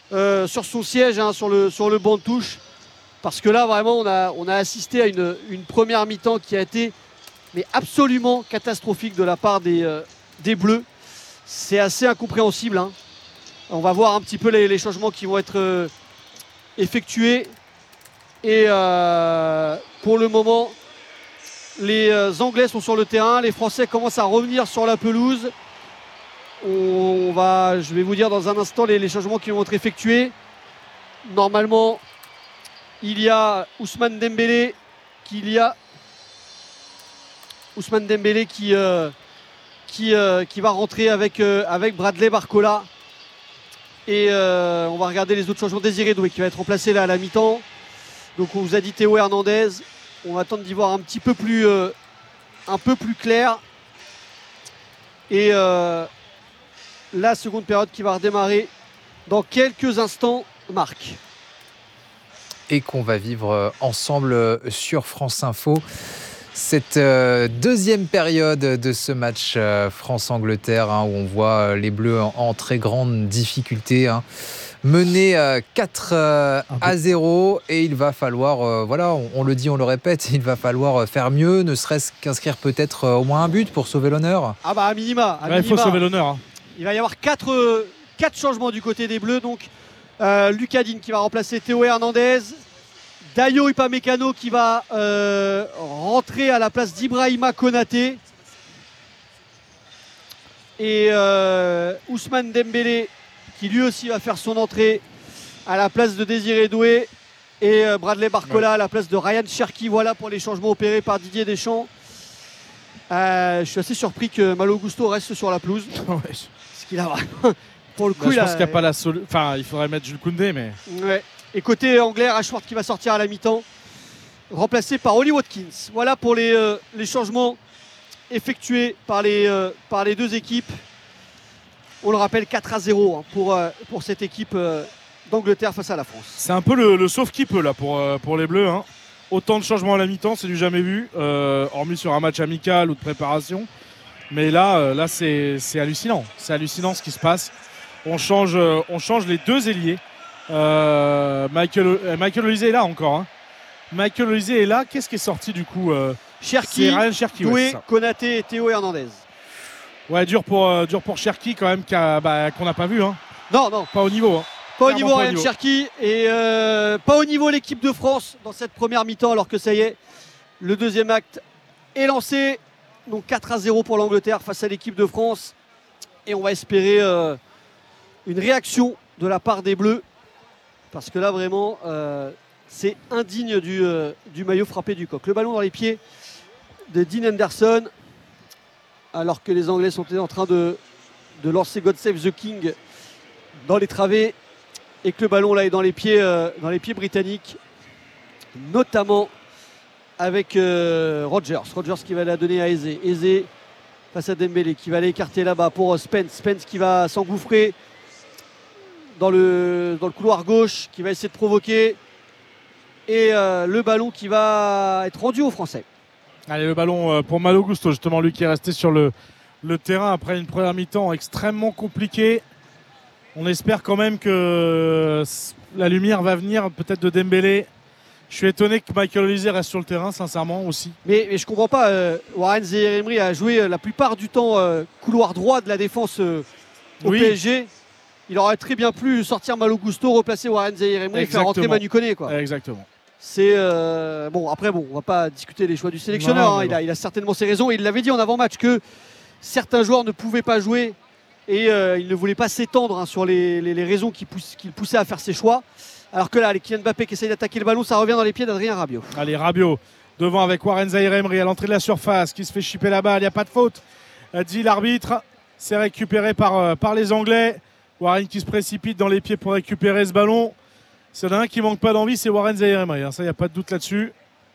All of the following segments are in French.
sur son siège, hein, sur le banc de touche. Parce que là, vraiment, on a assisté à une première mi-temps qui a été mais absolument catastrophique de la part des Bleus. C'est assez incompréhensible, hein. On va voir un petit peu les changements qui vont être effectués. Et pour le moment, les Anglais sont sur le terrain. Les Français commencent à revenir sur la pelouse. Je vais vous dire dans un instant les changements qui vont être effectués. Normalement, il y a Ousmane Dembélé qui va rentrer avec Bradley Barcola. Et on va regarder les autres changements. Désiré Doué qui va être remplacé là à la mi-temps. Donc on vous a dit Théo Hernandez. On va attendre d'y voir un peu plus clair. Et la seconde période qui va redémarrer dans quelques instants, Marc. Et qu'on va vivre ensemble sur France Info. Cette deuxième période de ce match France-Angleterre, hein, où on voit les Bleus en très grande difficulté, hein, menés 4-0, et il va falloir, voilà, on le dit, on le répète, il va falloir faire mieux, ne serait-ce qu'inscrire peut-être au moins un but pour sauver l'honneur. Ah bah à minima. Il faut sauver l'honneur. Hein. Il va y avoir 4 changements du côté des Bleus. Donc Lucas Digne qui va remplacer Théo Hernandez. Dayo Upamecano qui va rentrer à la place d'Ibrahima Konaté. Et Ousmane Dembélé qui lui aussi va faire son entrée à la place de Désiré Doué. Et Bradley Barcola à la place de Ryan Cherki. Voilà pour les changements opérés par Didier Deschamps. Je suis assez surpris que Malo Gusto reste sur la pelouse. Parce qu'il a pour le coup, je pense qu'il n'y a pas la solution. Enfin, il faudrait mettre Jules Koundé, mais. Ouais. Et côté anglais, Rashford qui va sortir à la mi-temps, remplacé par Ollie Watkins. Voilà pour les changements effectués par les deux équipes. On le rappelle, 4-0 hein, pour cette équipe d'Angleterre face à la France. C'est un peu le sauve qui peut là pour les Bleus. Hein. Autant de changements à la mi-temps, c'est du jamais vu, hormis sur un match amical ou de préparation. Mais là c'est hallucinant. C'est hallucinant ce qui se passe. On change les deux ailiers. Michael Olise est là encore. Hein. Michael Olise est là. Qu'est-ce qui est sorti du coup Cherki, Doué, Konaté et Théo Hernandez. Ouais, dur pour Cherki quand même qu'on n'a pas vu. Hein. Non. Pas au niveau. Hein. Pas au niveau Ryan Cherki et pas au niveau l'équipe de France dans cette première mi-temps, alors que ça y est, le deuxième acte est lancé. Donc 4-0 pour l'Angleterre face à l'équipe de France. Et on va espérer une réaction de la part des Bleus. Parce que là, vraiment, c'est indigne du maillot frappé du coq. Le ballon dans les pieds de Dean Henderson. Alors que les Anglais sont en train de lancer God Save the King dans les travées. Et que le ballon là est dans les pieds britanniques. Notamment avec Rogers. Rogers qui va la donner à Eze. Eze face à Dembélé qui va l'écarter là-bas pour Spence. Spence qui va s'engouffrer dans le couloir gauche, qui va essayer de provoquer. Et le ballon qui va être rendu aux Français. Allez, le ballon pour Malo Gusto, justement, lui qui est resté sur le terrain après une première mi-temps extrêmement compliquée. On espère quand même que la lumière va venir, peut-être de Dembélé. Je suis étonné que Michael Olise reste sur le terrain, sincèrement, aussi. Mais je ne comprends pas. Warren Zaïre-Emery a joué la plupart du temps couloir droit de la défense au PSG. Il aurait très bien pu sortir Malo Gusto, replacer Warren Zaïre-Emery et faire rentrer Manu Koné, quoi. Exactement. C'est bon, on va pas discuter des choix du sélectionneur. Non, il a certainement ses raisons. Il l'avait dit en avant-match que certains joueurs ne pouvaient pas jouer et il ne voulait pas s'étendre sur les raisons qui le poussaient à faire ses choix. Alors que là, les Kylian Mbappé qui essaye d'attaquer le ballon, ça revient dans les pieds d'Adrien Rabiot. Allez, Rabiot devant avec Warren Zaïre-Emery à l'entrée de la surface, qui se fait chipper la balle. Il n'y a pas de faute, dit l'arbitre. C'est récupéré par les Anglais. Warren qui se précipite dans les pieds pour récupérer ce ballon. S'il y en a un qui manque pas d'envie, c'est Warren Zaïre-Emery. Ça, il n'y a pas de doute là-dessus.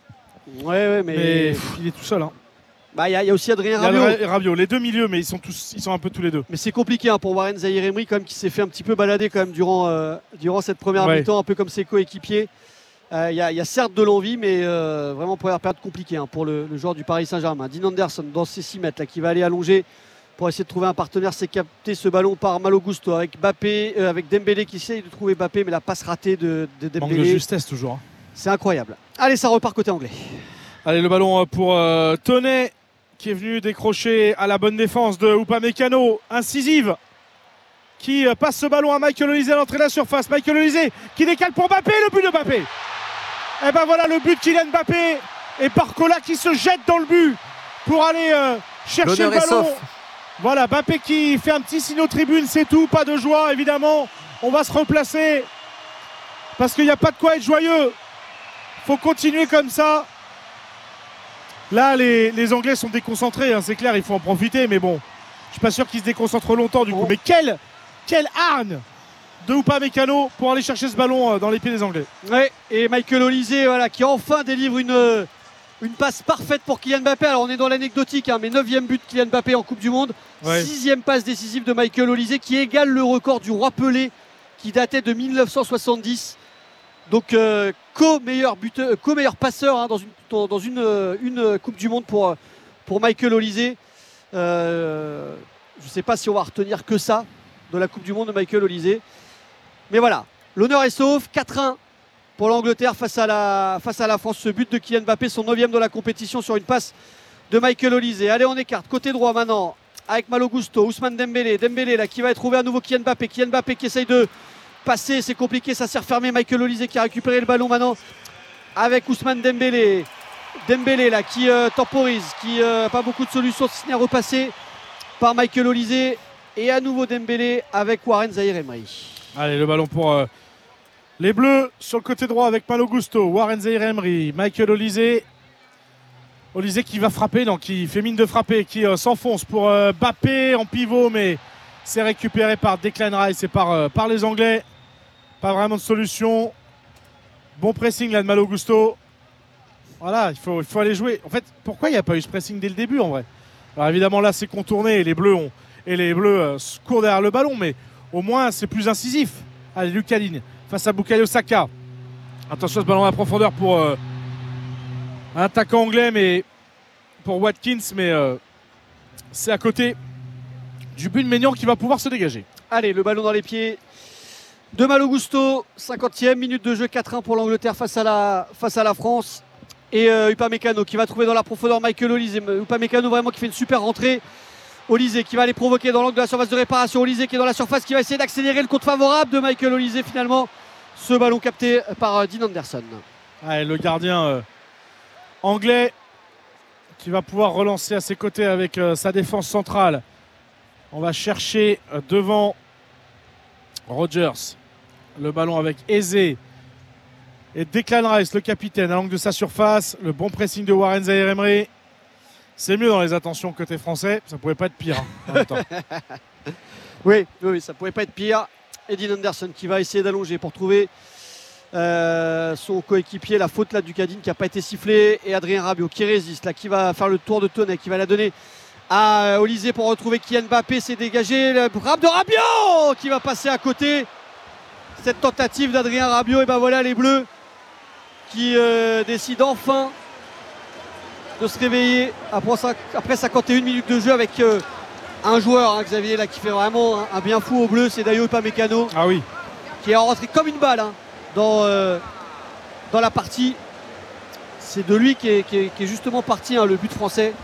Ouais, mais il est tout seul. Hein. Bah, il y a aussi Adrien Rabiot. Rabiot. Les deux milieux, mais ils sont un peu tous les deux. Mais c'est compliqué pour Warren Zaïre-Emery, quand même, qui s'est fait un petit peu balader quand même durant cette première mi-temps, un peu comme ses coéquipiers. Il y a certes de l'envie, mais vraiment première période compliquée pour le joueur du Paris Saint-Germain. Dean Henderson dans ses 6 mètres là, qui va aller allonger pour essayer de trouver un partenaire. C'est capté ce ballon par Malo Gusto avec Mbappé, avec Dembélé qui essaye de trouver Mbappé, mais la passe ratée de Dembélé. Manque de justesse toujours. C'est incroyable. Allez, ça repart côté anglais. Allez, le ballon pour Toney qui est venu décrocher à la bonne défense de Upamecano, incisive, qui passe ce ballon à Michael Olise à l'entrée de la surface. Michael Olise qui décale pour Mbappé, le but de Mbappé. Et ben voilà le but de Kylian Mbappé et Barcola qui se jette dans le but pour aller chercher le ballon. Voilà, Mbappé qui fait un petit signe aux tribunes, c'est tout, pas de joie évidemment. On va se replacer parce qu'il n'y a pas de quoi être joyeux. Faut continuer comme ça. Là, les Anglais sont déconcentrés, hein, c'est clair, il faut en profiter, mais bon, je suis pas sûr qu'ils se déconcentrent longtemps du coup. Mais quelle hargne de Upamecano pour aller chercher ce ballon dans les pieds des Anglais. Ouais, et Michael Olise, voilà, qui enfin délivre une passe parfaite pour Kylian Mbappé. Alors on est dans l'anecdotique, hein, mais 9e but de Kylian Mbappé en Coupe du Monde. Ouais. 6e passe décisive de Michael Olise qui égale le record du roi Pelé qui datait de 1970. Donc co-meilleur passeur hein, dans une Coupe du Monde pour Michael Olise. Je ne sais pas si on va retenir que ça de la Coupe du Monde de Michael Olise. Mais voilà, l'honneur est sauf. 4-1 pour l'Angleterre face à la France. Ce but de Kylian Mbappé, son 9e de la compétition sur une passe de Michael Olise. Allez, on écarte. Côté droit maintenant avec Malo Gusto, Ousmane Dembélé. Dembélé là qui va trouver à nouveau Kylian Mbappé. Kylian Mbappé qui essaye de passer, c'est compliqué, ça s'est refermé. Michael Olise qui a récupéré le ballon maintenant avec Ousmane Dembélé. Dembélé là qui temporise, qui n'a pas beaucoup de solutions si ce n'est repassé par Michael Olise. Et à nouveau Dembélé avec Warren Zaïre-Emery. Allez, le ballon pour les Bleus sur le côté droit avec Malo Gusto, Warren Zaïre-Emery, Michael Olise. Olise qui va frapper, non, qui fait mine de frapper, qui s'enfonce pour Mbappé en pivot, mais c'est récupéré par Declan Rice et par les Anglais. Pas vraiment de solution. Bon pressing là de Malo Gusto. Voilà, il faut aller jouer. En fait, pourquoi il n'y a pas eu ce pressing dès le début en vrai? Alors évidemment là c'est contourné et les Bleus courent derrière le ballon, mais au moins c'est plus incisif. Allez, Lucas Digne face à Bukayo Saka. Attention ce ballon à la profondeur pour un attaquant anglais, mais pour Watkins, mais c'est à côté du but de Maignan qui va pouvoir se dégager. Allez, le ballon dans les pieds de Malo Gusto. 50e minute de jeu, 4-1 pour l'Angleterre face à la France. Et Upamecano qui va trouver dans la profondeur Michael Olise. Upamecano vraiment qui fait une super rentrée. Olise qui va aller provoquer dans l'angle de la surface de réparation. Olise qui est dans la surface, qui va essayer d'accélérer le contre favorable de Michael Olise. Finalement, ce ballon capté par Dean Anderson. Allez, le gardien anglais qui va pouvoir relancer à ses côtés avec sa défense centrale. On va chercher devant Rodgers. Le ballon avec Eze. Et Declan Rice, le capitaine, à l'angle de sa surface. Le bon pressing de Warren Zaïre-Emery. C'est mieux dans les attentions côté français. Ça pouvait pas être pire hein, en même temps. Oui, ça pouvait pas être pire. Et Dean Anderson qui va essayer d'allonger pour trouver son coéquipier. La faute là du Cadine qui n'a pas été sifflée. Et Adrien Rabiot qui résiste, là, qui va faire le tour de Toney, qui va la donner à Olise pour retrouver Kylian Mbappé. C'est dégagé. Le frappe de Rabiot qui va passer à côté. Cette tentative d'Adrien Rabiot. Et ben voilà les Bleus qui décident enfin de se réveiller après 51 minutes de jeu avec un joueur, hein, Xavier, là, qui fait vraiment un bien fou au bleu, c'est Dayot Upamecano. Ah oui. Qui est rentré comme une balle hein, dans la partie. C'est de lui qui est justement parti hein, le but français.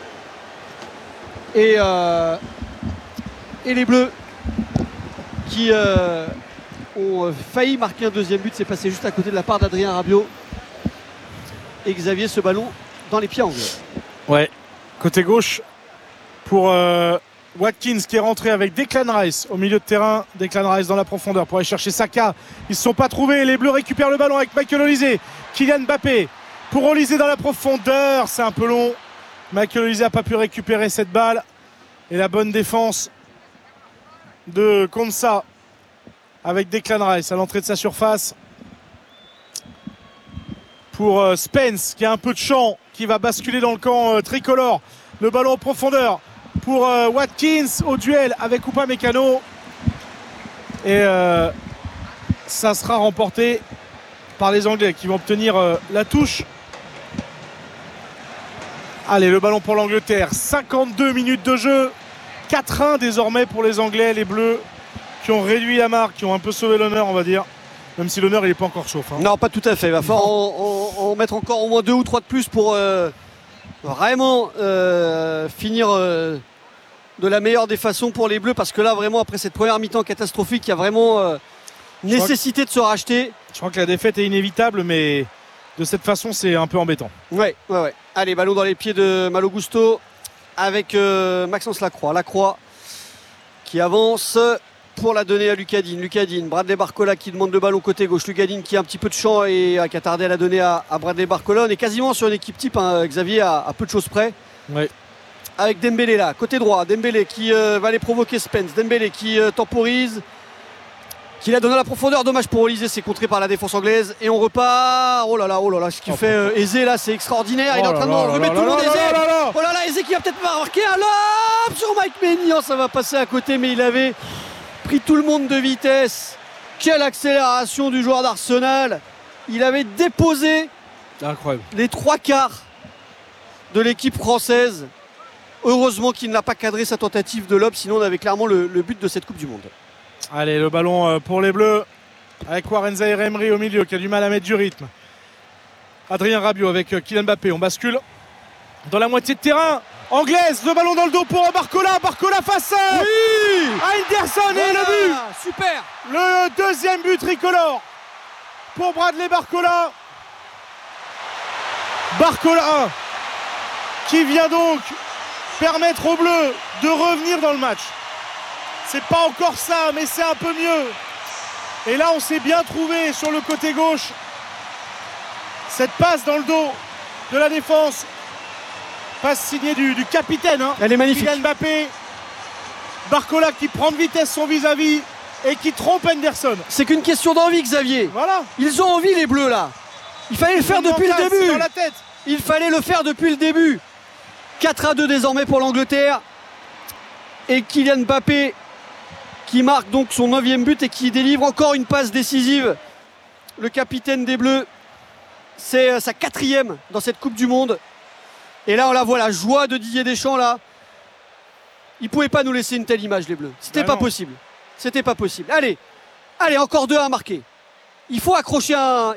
Et les Bleus qui ont failli marquer un deuxième but, c'est passé juste à côté de la part d'Adrien Rabiot. Et Xavier, ce ballon dans les pieds anglais. Ouais, côté gauche pour Watkins qui est rentré avec Declan Rice au milieu de terrain. Declan Rice dans la profondeur pour aller chercher Saka. Ils ne se sont pas trouvés. Les Bleus récupèrent le ballon avec Michael Olise. Kylian Mbappé pour Olise dans la profondeur. C'est un peu long. Michael Olise n'a pas pu récupérer cette balle. Et la bonne défense de Konsa avec Declan Rice à l'entrée de sa surface. Pour Spence qui a un peu de champ, qui va basculer dans le camp tricolore. Le ballon en profondeur pour Watkins au duel avec Upamecano. Et ça sera remporté par les Anglais qui vont obtenir la touche. Allez, le ballon pour l'Angleterre. 52 minutes de jeu. 4-1 désormais pour les Anglais, les Bleus qui ont réduit la marque, qui ont un peu sauvé l'honneur, on va dire. Même si l'honneur il n'est pas encore sauf. Non, pas tout à fait. Il va falloir en mettre encore au moins 2 ou 3 de plus pour vraiment finir de la meilleure des façons pour les Bleus. Parce que là, vraiment, après cette première mi-temps catastrophique, il y a vraiment nécessité de se racheter. Je crois que la défaite est inévitable, mais de cette façon, c'est un peu embêtant. Ouais. Allez, ballon dans les pieds de Malo Gusto avec Maxence Lacroix. Lacroix qui avance pour la donner à Lucadine. Bradley Barcola qui demande le ballon côté gauche. Lucadine qui a un petit peu de champ et qui a tardé à la donner à Bradley Barcola. On est quasiment sur une équipe type, hein, Xavier, à peu de choses près. Ouais. Avec Dembélé là, côté droit. Dembélé qui va aller provoquer Spence. Dembélé qui temporise. Qui a donné la profondeur. Dommage pour Olysée, c'est contré par la défense anglaise. Et on repart. Oh là là, ce qu'il fait Eze là, c'est extraordinaire. Il est en train de remettre tout le monde. Eze. Oh là là, Eze qui va peut-être marquer un lob sur Mike Maignan. Ça va passer à côté, mais il avait pris tout le monde de vitesse. Quelle accélération du joueur d'Arsenal. Il avait déposé les 3/4 de l'équipe française. Heureusement qu'il n'a pas cadré sa tentative de lob, sinon on avait clairement le but de cette Coupe du Monde. Allez, le ballon pour les Bleus avec Warren Zaïre-Emery au milieu qui a du mal à mettre du rythme. Adrien Rabiot avec Kylian Mbappé. On bascule dans la moitié de terrain anglaise. Le ballon dans le dos pour Barcola. Barcola face à Henderson. Et le but. Super. Le deuxième but tricolore pour Bradley Barcola. Barcola qui vient donc permettre aux Bleus de revenir dans le match. C'est pas encore ça, mais c'est un peu mieux. Et là, on s'est bien trouvé sur le côté gauche. Cette passe dans le dos de la défense. Passe signée du capitaine. Elle est magnifique. Kylian Mbappé. Barcola qui prend de vitesse son vis-à-vis et qui trompe Henderson. C'est qu'une question d'envie, Xavier. Voilà. Ils ont envie, les Bleus, là. Il fallait le faire depuis le début. Dans la tête. Il fallait le faire depuis le début. 4-2 désormais pour l'Angleterre. Et Kylian Mbappé qui marque donc son 9e but et qui délivre encore une passe décisive. Le capitaine des Bleus, c'est sa 4e dans cette Coupe du Monde. Et là, on la voit, la joie de Didier Deschamps, là. Il ne pouvait pas nous laisser une telle image, les Bleus. C'était pas possible. C'était pas possible. Allez, encore 2 à marquer. Il faut accrocher.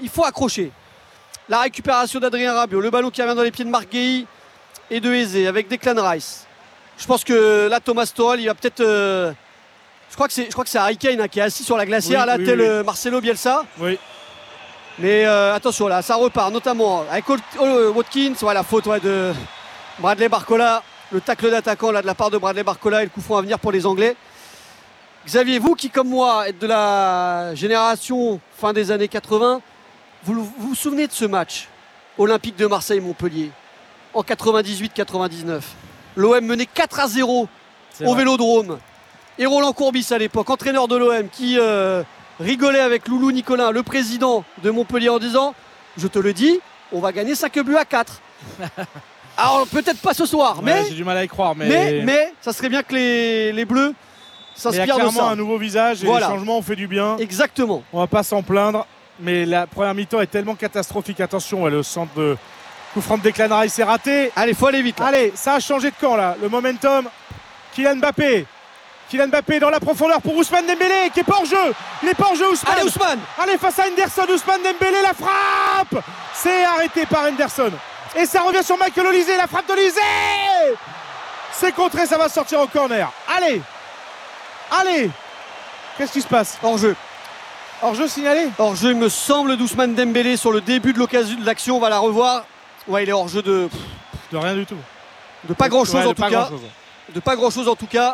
La récupération d'Adrien Rabiot, le ballon qui revient dans les pieds de Marc Guéhi et de Eze avec Declan Rice. Je pense que là, Thomas Tuchel, il va peut-être... Je crois que c'est Harry Kane qui est assis sur la glacière, tel Marcelo Bielsa. Oui. Mais attention, là, ça repart, notamment avec Watkins. La faute de Bradley Barcola. Le tacle d'attaquant là, de la part de Bradley Barcola et le coup franc à venir pour les Anglais. Xavier, vous qui, comme moi, êtes de la génération fin des années 80, vous vous souvenez de ce match Olympique de Marseille-Montpellier en 98-99. L'OM menait 4-0 au Vélodrome. Et Roland Courbis à l'époque, entraîneur de l'OM, qui rigolait avec Loulou Nicolin, le président de Montpellier, en disant « Je te le dis, on va gagner 5-4 ». Alors peut-être pas ce soir, mais j'ai du mal à y croire. Mais ça serait bien que les Bleus s'inspirent de ça. Il y a clairement un nouveau visage et les changements ont fait du bien. Exactement. On va pas s'en plaindre, mais la première mi-temps est tellement catastrophique. Attention, le centre de coup franc de Declan Rice c'est raté. Allez, faut aller vite. Là. Allez, ça a changé de camp là. Le momentum. Kylian Mbappé dans la profondeur pour Ousmane Dembélé qui est pas en jeu. Il est pas en jeu, Ousmane. Allez, Ousmane. Allez, face à Henderson, Ousmane Dembélé, la frappe. C'est arrêté par Henderson. Et ça revient sur Michael Olysée, la frappe d'Olysée. C'est contré, ça va sortir en corner. Allez. Qu'est-ce qui se passe? Hors-jeu. Hors-jeu signalé? Hors-jeu, il me semble, d'Ousmane Dembélé sur le début de l'occasion de l'action. On va la revoir. Ouais, il est hors-jeu de rien du tout. De pas grand-chose en tout cas. De pas grand-chose en tout cas.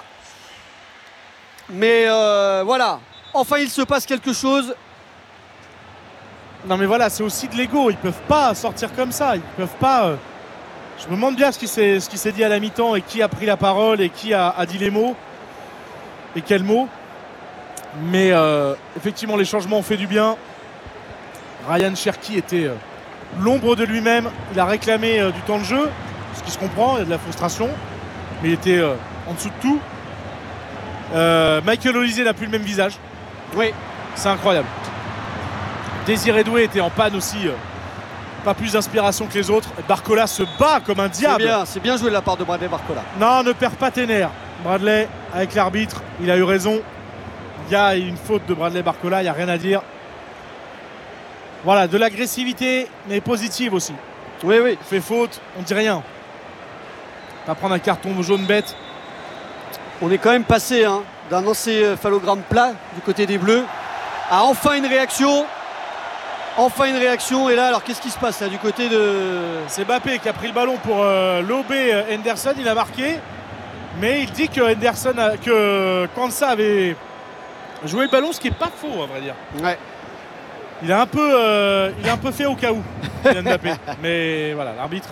Mais voilà. Enfin, il se passe quelque chose. Non mais voilà, c'est aussi de l'ego. Ils peuvent pas sortir comme ça. Ils peuvent pas. Je me demande bien ce qui s'est dit à la mi-temps et qui a pris la parole et qui a dit les mots et quels mots. Mais effectivement, les changements ont fait du bien. Ryan Cherki était l'ombre de lui-même. Il a réclamé du temps de jeu, ce qui se comprend. Il y a de la frustration, mais il était en dessous de tout. Michael Olysée n'a plus le même visage. Oui, c'est incroyable. Désiré Doué était en panne aussi. Pas plus d'inspiration que les autres. Barcola se bat comme un diable. C'est bien joué de la part de Bradley Barcola. Non, ne perds pas tes nerfs. Bradley avec l'arbitre. Il a eu raison. Il y a une faute de Bradley Barcola, il n'y a rien à dire. Voilà, de l'agressivité, mais positive aussi. Oui, oui. On fait faute, on dit rien. Pas prendre un carton jaune bête. On est quand même passé d'un lancer phallogramme plat du côté des Bleus à enfin une réaction. Enfin une réaction. Et là, alors qu'est-ce qui se passe là du côté de... C'est Mbappé qui a pris le ballon pour lober Henderson. Il a marqué. Mais il dit que Kansa avait joué le ballon, ce qui n'est pas faux à vrai dire. Ouais. Il a un peu fait au cas où, Mbappé. Mais voilà, l'arbitre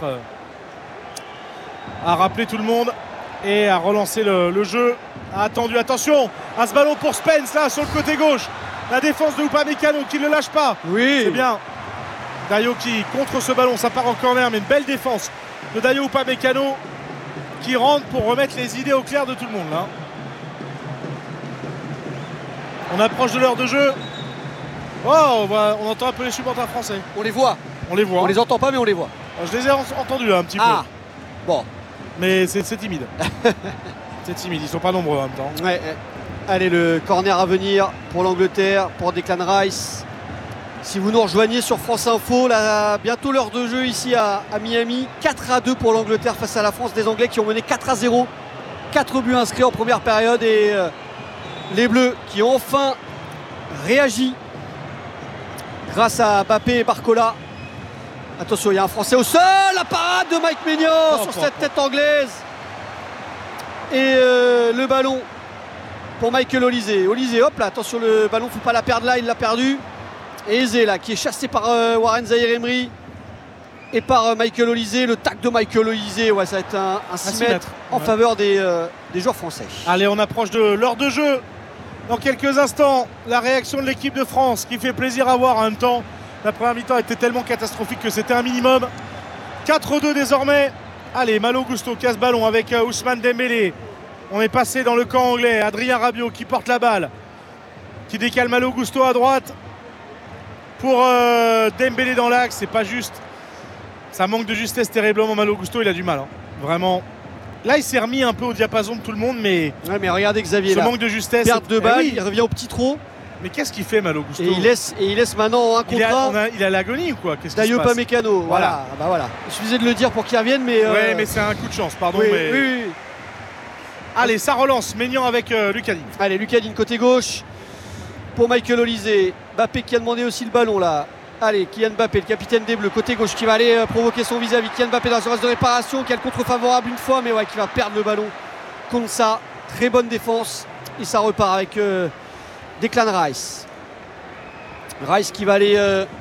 a rappelé tout le monde et a relancé le jeu. A attendu, attention à ce ballon pour Spence là sur le côté gauche. La défense de Upamecano qui ne le lâche pas. Oui. C'est bien. Dayo qui contre ce ballon, ça part en corner, mais une belle défense de Dayo Upamecano qui rentre pour remettre les idées au clair de tout le monde là. On approche de l'heure de jeu. Oh, on entend un peu les supporters français. On les voit. On les voit. On les entend pas, mais on les voit. Je les ai entendus là, un petit Ah, bon. peu. Mais c'est timide. C'est timide, ils sont pas nombreux en même temps. Ouais. Allez, le corner à venir pour l'Angleterre, pour Declan Rice. Si vous nous rejoignez sur France Info, là, bientôt l'heure de jeu ici à Miami. 4-2 pour l'Angleterre face à la France, des Anglais qui ont mené 4-0. 4 buts inscrits en première période et les Bleus qui ont enfin réagi grâce à Mbappé et Barcola. Attention, il y a un Français au sol, la parade de Mike Maignan sur cette tête anglaise. Et le ballon pour Michael Olise. Olise, hop là, attention le ballon, faut pas la perdre là, il l'a perdu. Et Eze là, qui est chassé par Warren Zaïre-Emery et par Michael Olise. Le tac de Michael Olise, ouais, ça va être un 6 mètres en faveur des joueurs français. Allez, on approche de l'heure de jeu. Dans quelques instants, la réaction de l'équipe de France qui fait plaisir à voir en même temps. La première mi-temps était tellement catastrophique que c'était un minimum. 4-2 désormais. Allez, Malo Gusto casse ballon avec Ousmane Dembélé. On est passé dans le camp anglais. Adrien Rabiot qui porte la balle, qui décale Malo Gusto à droite pour Dembélé dans l'axe. C'est pas juste. Ça manque de justesse terriblement. Malo Gusto, il a du mal. Vraiment. Là, il s'est remis un peu au diapason de tout le monde, mais. Ouais, mais regardez Xavier ce là. manque de justesse. Perte de balle, oui. il revient au petit trot. Mais qu'est-ce qu'il fait, Malo Gusto? Et il laisse maintenant un contrat. Il a l'agonie ou quoi? Qu'est-ce qui se Dayo passe? Upamecano. Voilà. Bah voilà. Il suffisait de le dire pour qu'il revienne, mais. Ouais, mais c'est un coup de chance, pardon. Oui, mais... oui. Allez, ça relance. Maignan avec Lucas Digne. Allez, Lucas Digne côté gauche pour Michael Olise. Mbappé qui a demandé aussi le ballon là. Allez, Kylian Mbappé, le capitaine des Bleus, côté gauche, qui va aller provoquer son vis-à-vis. Kylian Mbappé dans la surface de réparation, qui a le contre favorable une fois, mais ouais, qui va perdre le ballon contre ça. Très bonne défense. Et ça repart avec Declan Rice. Rice qui va aller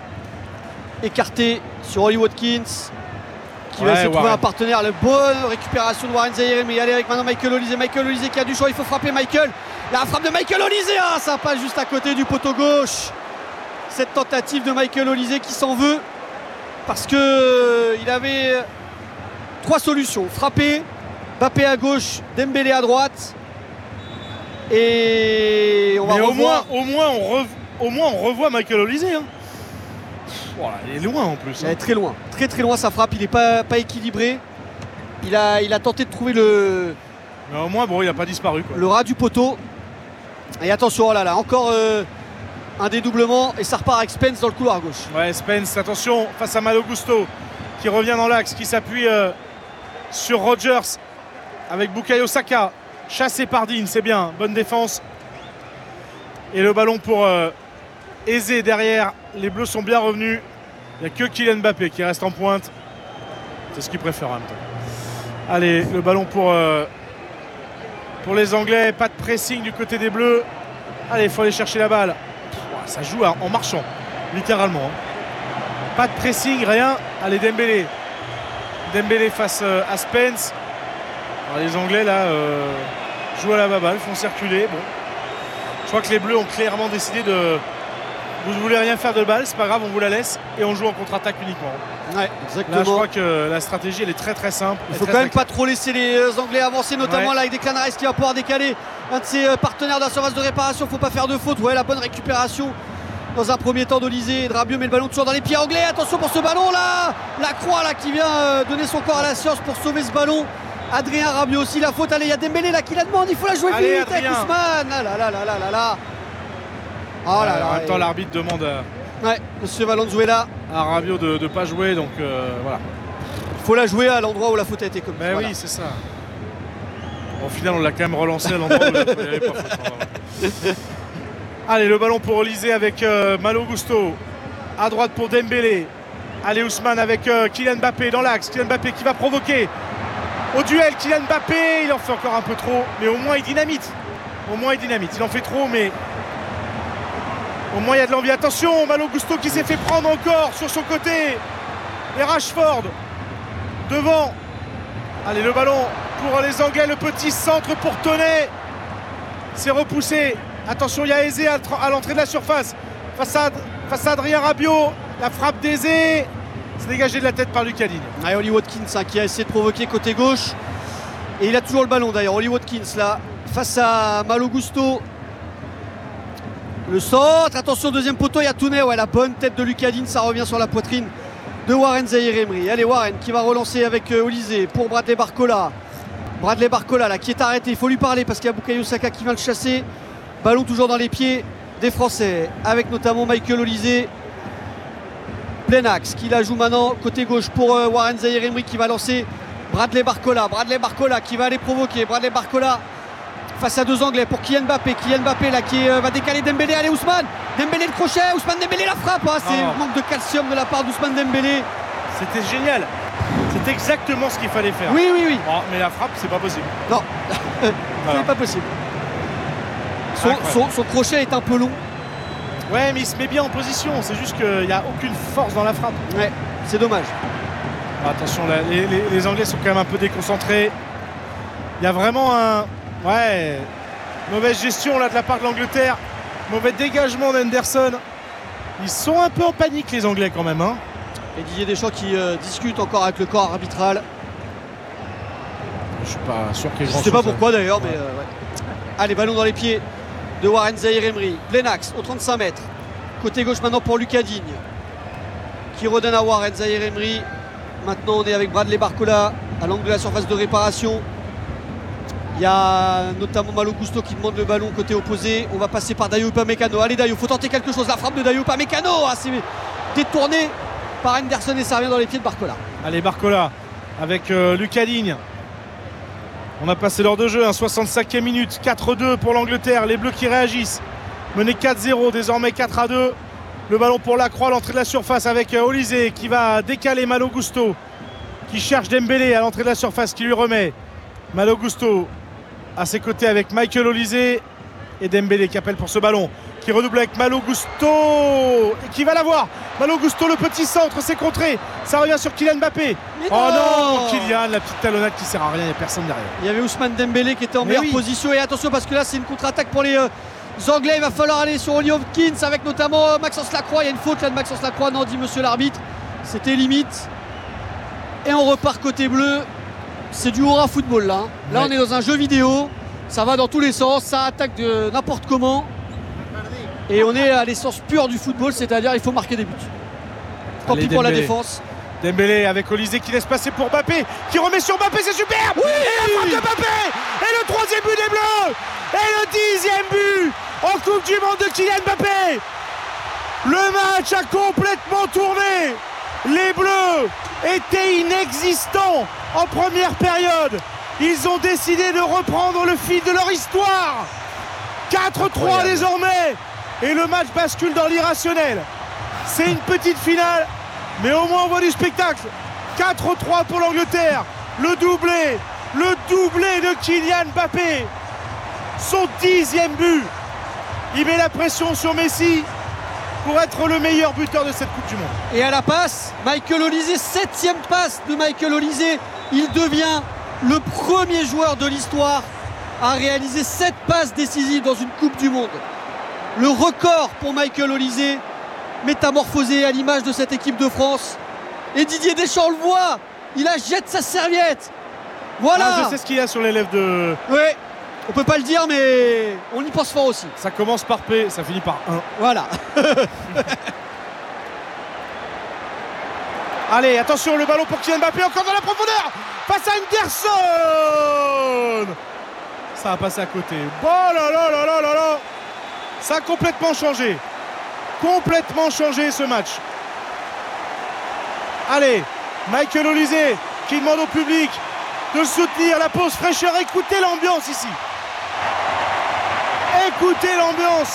écarter sur Ollie Watkins, qui va essayer de trouver un partenaire. La bonne récupération de Warren Zaïre, mais aller avec maintenant Michael Olise. Michael Olise qui a du choix, il faut frapper Michael. La frappe de Michael Olise, ça passe juste à côté du poteau gauche. Cette tentative de Michael Olise qui s'en veut parce qu'il avait 3 solutions. Frapper, Mbappé à gauche, Dembélé à droite. Et on va revoir. Au moins on revoit Michael Olise. Hein. Voilà, il est loin en plus. Il est très loin, très loin sa frappe. Il n'est pas équilibré. Il a tenté de trouver le. Mais au moins, bon, il n'a pas disparu. Quoi. Le ras du poteau. Et attention, oh là, encore un dédoublement. Et ça repart avec Spence dans le couloir gauche. Ouais, Spence, attention, face à Malo Gusto, qui revient dans l'axe, qui s'appuie sur Rodgers avec Bukayo Saka. Chassé par Digne, c'est bien. Bonne défense. Et le ballon pour Eze derrière. Les Bleus sont bien revenus. Il n'y a que Kylian Mbappé qui reste en pointe. C'est ce qu'il préfère en même temps. Allez, le ballon pour les Anglais. Pas de pressing du côté des Bleus. Allez, il faut aller chercher la balle. Ça joue en marchant, littéralement. Hein. Pas de pressing, rien. Allez, Dembélé. Dembélé face à Spence. Alors, les Anglais, là, jouent à la baballe, font circuler. Bon. Je crois que les Bleus ont clairement décidé de... Vous ne voulez rien faire de balle, c'est pas grave, on vous la laisse et on joue en contre-attaque uniquement. Ouais, exactement. Là, je crois que la stratégie, elle est très simple. Il faut quand même pas trop laisser les Anglais avancer, notamment là avec Declan Rice qui va pouvoir décaler un de ses partenaires dans la surface de réparation. Faut pas faire de faute. Ouais, la bonne récupération dans un premier temps d'Olise et de Rabiot, mais le ballon toujours dans les pieds anglais. Attention pour ce ballon là, la croix là qui vient donner son corps à la science pour sauver ce ballon. Adrien Rabiot aussi, la faute. Allez, il y a Dembélé là qui la demande. Il faut la jouer Allez, vite avec Adrien. Ousmane. Ah là là là là là là. Oh là là. En même temps, l'arbitre demande Ouais, monsieur Valenzuela. à Rabiot de ne pas jouer, donc voilà. Il faut la jouer à l'endroit où la faute a été commise. Mais Voilà. oui, c'est ça. Au final, on l'a quand même relancé à l'endroit où il n'y avait pas faute. Allez, le ballon pour Olysée avec Malo Gusto. À droite pour Dembélé. Allez, Ousmane avec Kylian Mbappé dans l'axe. Kylian Mbappé qui va provoquer au duel. Kylian Mbappé, il en fait encore un peu trop, mais au moins il dynamite. Au moins il dynamite. Il en fait trop, mais au moins il y a de l'envie. Attention, Malo Gusto qui s'est fait prendre encore sur son côté. Et Rashford devant. Allez, le ballon pour les Anglais. Le petit centre pour Toney. C'est repoussé. Attention, il y a Eze à l'entrée de la surface. Face à Adrien Rabiot. La frappe d'Eze. C'est dégagé de la tête par Lucas Digne. Ouais, Oli Watkins qui a essayé de provoquer côté gauche. Et il a toujours le ballon d'ailleurs. Oli Watkins là, face à Malo Gusto. Le centre. Attention, deuxième poteau. Il y a Toney. Ouais, la bonne tête de Lucas Digne. Ça revient sur la poitrine de Warren Zaïre-Emery. Allez, Warren qui va relancer avec Olysée pour Bradley Barcola. Bradley Barcola là qui est arrêté. Il faut lui parler parce qu'il y a Bukayo Saka qui vient le chasser. Ballon toujours dans les pieds des Français. Avec notamment Michael Olysée. Plein axe qui la joue maintenant côté gauche pour Warren Zaïre-Emery qui va lancer Bradley Barcola. Bradley Barcola qui va aller provoquer. Bradley Barcola face à deux Anglais pour Kylian Mbappé. Kylian Mbappé là qui va décaler Dembélé. Allez, Ousmane. Dembélé le crochet. Ousmane Dembélé la frappe. Ah, c'est manque de calcium de la part d'Ousmane Dembélé. C'était génial. C'est exactement ce qu'il fallait faire. Oui, oui, oui. Oh, mais la frappe, c'est pas possible. Non, Voilà. c'est pas possible. Son crochet est un peu long. Ouais, mais il se met bien en position. C'est juste qu'il n'y a aucune force dans la frappe. Ouais, c'est dommage. Attention, là, les Anglais sont quand même un peu déconcentrés. Il y a vraiment mauvaise gestion là de la part de l'Angleterre. Mauvais dégagement d'Henderson. Ils sont un peu en panique, les Anglais, quand même. Hein. Et Didier Deschamps qui discute encore avec le corps arbitral. Je suis pas sûr qu'il y ait Je grand sais pas chose, pourquoi d'ailleurs, mais ouais. Allez, ballon dans les pieds de Warren Zaïre-Emery. Plein axe au 35 mètres. Côté gauche maintenant pour Lucas Digne. Qui redonne à Warren Zaïre-Emery. Maintenant on est avec Bradley Barcola à l'angle de la surface de réparation. Il y a notamment Malo Gusto qui demande le ballon côté opposé. On va passer par Dayo Upamecano. Allez Dayo, faut tenter quelque chose. La frappe de Dayo Upamecano, c'est détourné par Henderson et ça revient dans les pieds de Barcola. Allez, Barcola avec Lucas Digne. On a passé l'heure de jeu, 65e minute, 4-2 pour l'Angleterre, les Bleus qui réagissent. Mené 4-0, désormais 4-2. Le ballon pour Lacroix, l'entrée de la surface avec Olysée qui va décaler Malo Gusto, qui cherche Dembélé à l'entrée de la surface, qui lui remet. Malo Gusto à ses côtés avec Michael Olysée et Dembélé qui appelle pour ce ballon, qui redouble avec Malo Gusto et qui va l'avoir. Malo Gusto, le petit centre, c'est contré. Ça revient sur Kylian Mbappé. Mais Oh non, non, Kylian, la petite talonnade qui sert à rien, il n'y a personne derrière. Il y avait Ousmane Dembélé qui était en Mais meilleure oui. position. Et attention parce que là c'est une contre-attaque pour les Anglais. Il va falloir aller sur Oli Hopkins avec notamment Maxence Lacroix. Il y a une faute là de Maxence Lacroix. Non, dit monsieur l'arbitre. C'était limite. Et on repart côté bleu. C'est du hurrah football là. Là Ouais. on est dans un jeu vidéo. Ça va dans tous les sens. Ça attaque de n'importe comment. Et on est à l'essence pure du football. C'est-à-dire il faut marquer des buts. Tant Allez, pis pour la Dembélé. défense. Dembélé avec Olysée qui laisse passer pour Mbappé, qui remet sur Mbappé, c'est superbe. Et la frappe de Mbappé. Et le troisième but des Bleus. Et le 10e but en Coupe du Monde de Kylian Mbappé. Le match a complètement tourné. Les Bleus étaient inexistants en première période. Ils ont décidé de reprendre le fil de leur histoire. 4-3 désormais. Et le match bascule dans l'irrationnel. C'est une petite finale, mais au moins on voit du spectacle. 4-3 pour l'Angleterre. Le doublé de Kylian Mbappé. Son 10e but. Il met la pression sur Messi pour être le meilleur buteur de cette Coupe du Monde. Et à la passe, Michael Olysée, 7e passe de Michael Olysée. Il devient le premier joueur de l'histoire à réaliser 7 passes décisives dans une Coupe du Monde. Le record pour Michael Olysée, métamorphosé à l'image de cette équipe de France. Et Didier Deschamps le voit, il jette sa serviette. Voilà. Ah, je sais ce qu'il y a sur les lèvres de... Ouais, on peut pas le dire, mais on y pense fort aussi. Ça commence par P, ça finit par 1. Voilà. Allez, attention, le ballon pour Kylian Mbappé, encore dans la profondeur, face à Henderson. Ça a passé à côté. Oh là là là là là là. Ça a complètement changé. Complètement changé ce match. Allez, Michael Olise qui demande au public de soutenir la pause fraîcheur. Écoutez l'ambiance ici. Écoutez l'ambiance.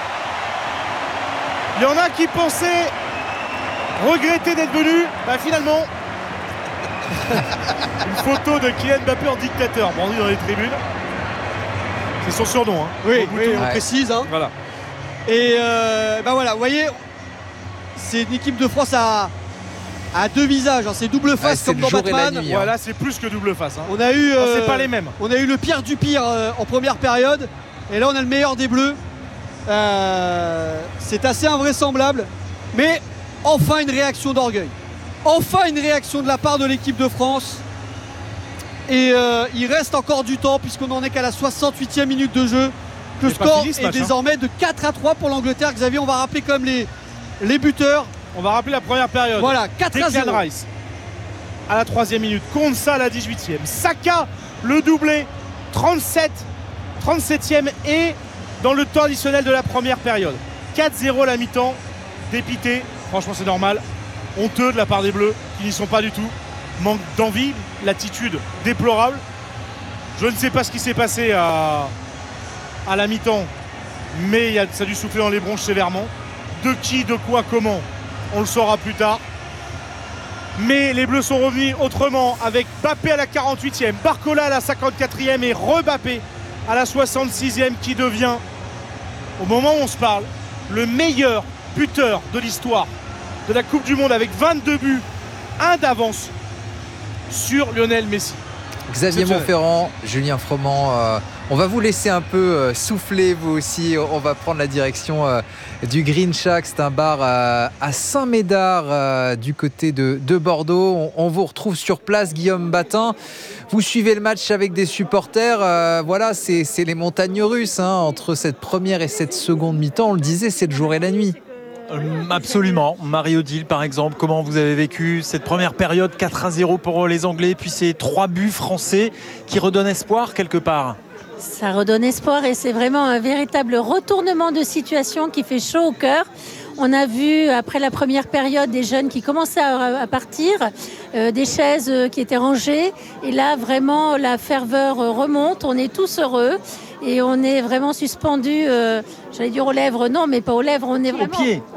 Il y en a qui pensaient regretter d'être venus. Finalement, une photo de Kylian Mbappé en dictateur brandi dans les tribunes. C'est son surnom. Hein. Oui, on précise. Hein. Voilà. Et voilà, vous voyez, c'est une équipe de France à deux visages. Hein. C'est double face comme dans Batman. Nuit, hein. Voilà, c'est plus que double face. Hein. On a eu, c'est pas les mêmes. On a eu le pire du pire en première période. Et là, on a le meilleur des Bleus. C'est assez invraisemblable. Mais enfin une réaction d'orgueil. Enfin une réaction de la part de l'équipe de France. Et il reste encore du temps puisqu'on n'en est qu'à la 68e minute de jeu. Le score est désormais de 4-3 pour l'Angleterre. Xavier, on va rappeler comme les buteurs. On va rappeler la première période. Voilà, 4-0. Declan Rice à la 3e minute. Konsa à la 18e. Saka, le doublé, 37e et dans le temps additionnel de la première période. 4-0 à la mi-temps. Dépité. Franchement, c'est normal. Honteux de la part des Bleus qui n'y sont pas du tout. Manque d'envie, l'attitude déplorable. Je ne sais pas ce qui s'est passé à la mi-temps, mais ça a dû souffler dans les bronches sévèrement. De qui, de quoi, comment, on le saura plus tard. Mais les Bleus sont revenus autrement avec Mbappé à la 48e, Barcola à la 54e et Mbappé à la 66e qui devient, au moment où on se parle, le meilleur buteur de l'histoire de la Coupe du Monde avec 22 buts, 1 d'avance sur Lionel Messi. Xavier Monferrand, Julien Froment, on va vous laisser un peu souffler vous aussi. On va prendre la direction du Green Shack. C'est un bar à Saint-Médard du côté de Bordeaux. On vous retrouve sur place, Guillaume Batin. Vous suivez le match avec des supporters. Voilà, c'est les montagnes russes hein, entre cette première et cette seconde mi-temps. On le disait, c'est le jour et la nuit. Absolument. Marie-Odile, par exemple, comment vous avez vécu cette première période 4-0 pour les Anglais, puis ces 3 buts français qui redonnent espoir quelque part? Ça redonne espoir et c'est vraiment un véritable retournement de situation qui fait chaud au cœur. On a vu après la première période des jeunes qui commençaient à partir, des chaises qui étaient rangées et là vraiment la ferveur remonte, on est tous heureux et on est vraiment suspendus, j'allais dire aux lèvres, non mais pas aux lèvres, on est vraiment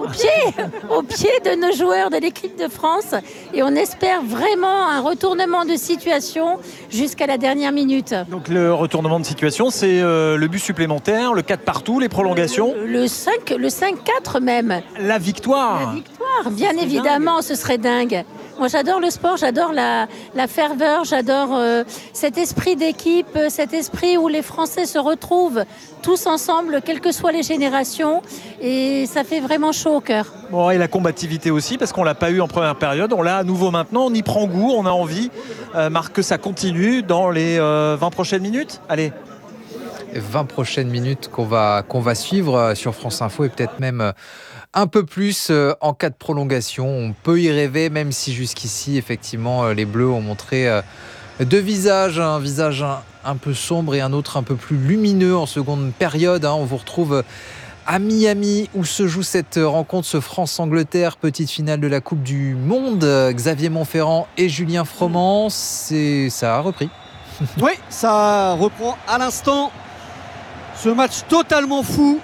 au pied de nos joueurs de l'équipe de France et on espère vraiment un retournement de situation jusqu'à la dernière minute. Donc le retournement de situation, c'est le but supplémentaire, le 4 partout, les prolongations. Le 5-4 même. La victoire. La victoire, bien évidemment, ce serait dingue. Moi, j'adore le sport, j'adore la ferveur, j'adore cet esprit d'équipe, cet esprit où les Français se retrouvent tous ensemble, quelles que soient les générations, et ça fait vraiment chaud au cœur. Bon, et la combativité aussi, parce qu'on ne l'a pas eu en première période, on l'a à nouveau maintenant, on y prend goût, on a envie, Marc, que ça continue dans les 20 prochaines minutes. Allez. 20 prochaines minutes qu'on va suivre sur France Info et peut-être même un peu plus en cas de prolongation. On peut y rêver, même si jusqu'ici, effectivement, les Bleus ont montré deux visages, un visage un peu sombre et un autre un peu plus lumineux en seconde période. On vous retrouve à Miami où se joue cette rencontre, ce France-Angleterre, petite finale de la Coupe du Monde. Xavier Monferrand et Julien Froment, ça a repris. Oui, ça reprend à l'instant. Ce match totalement fou,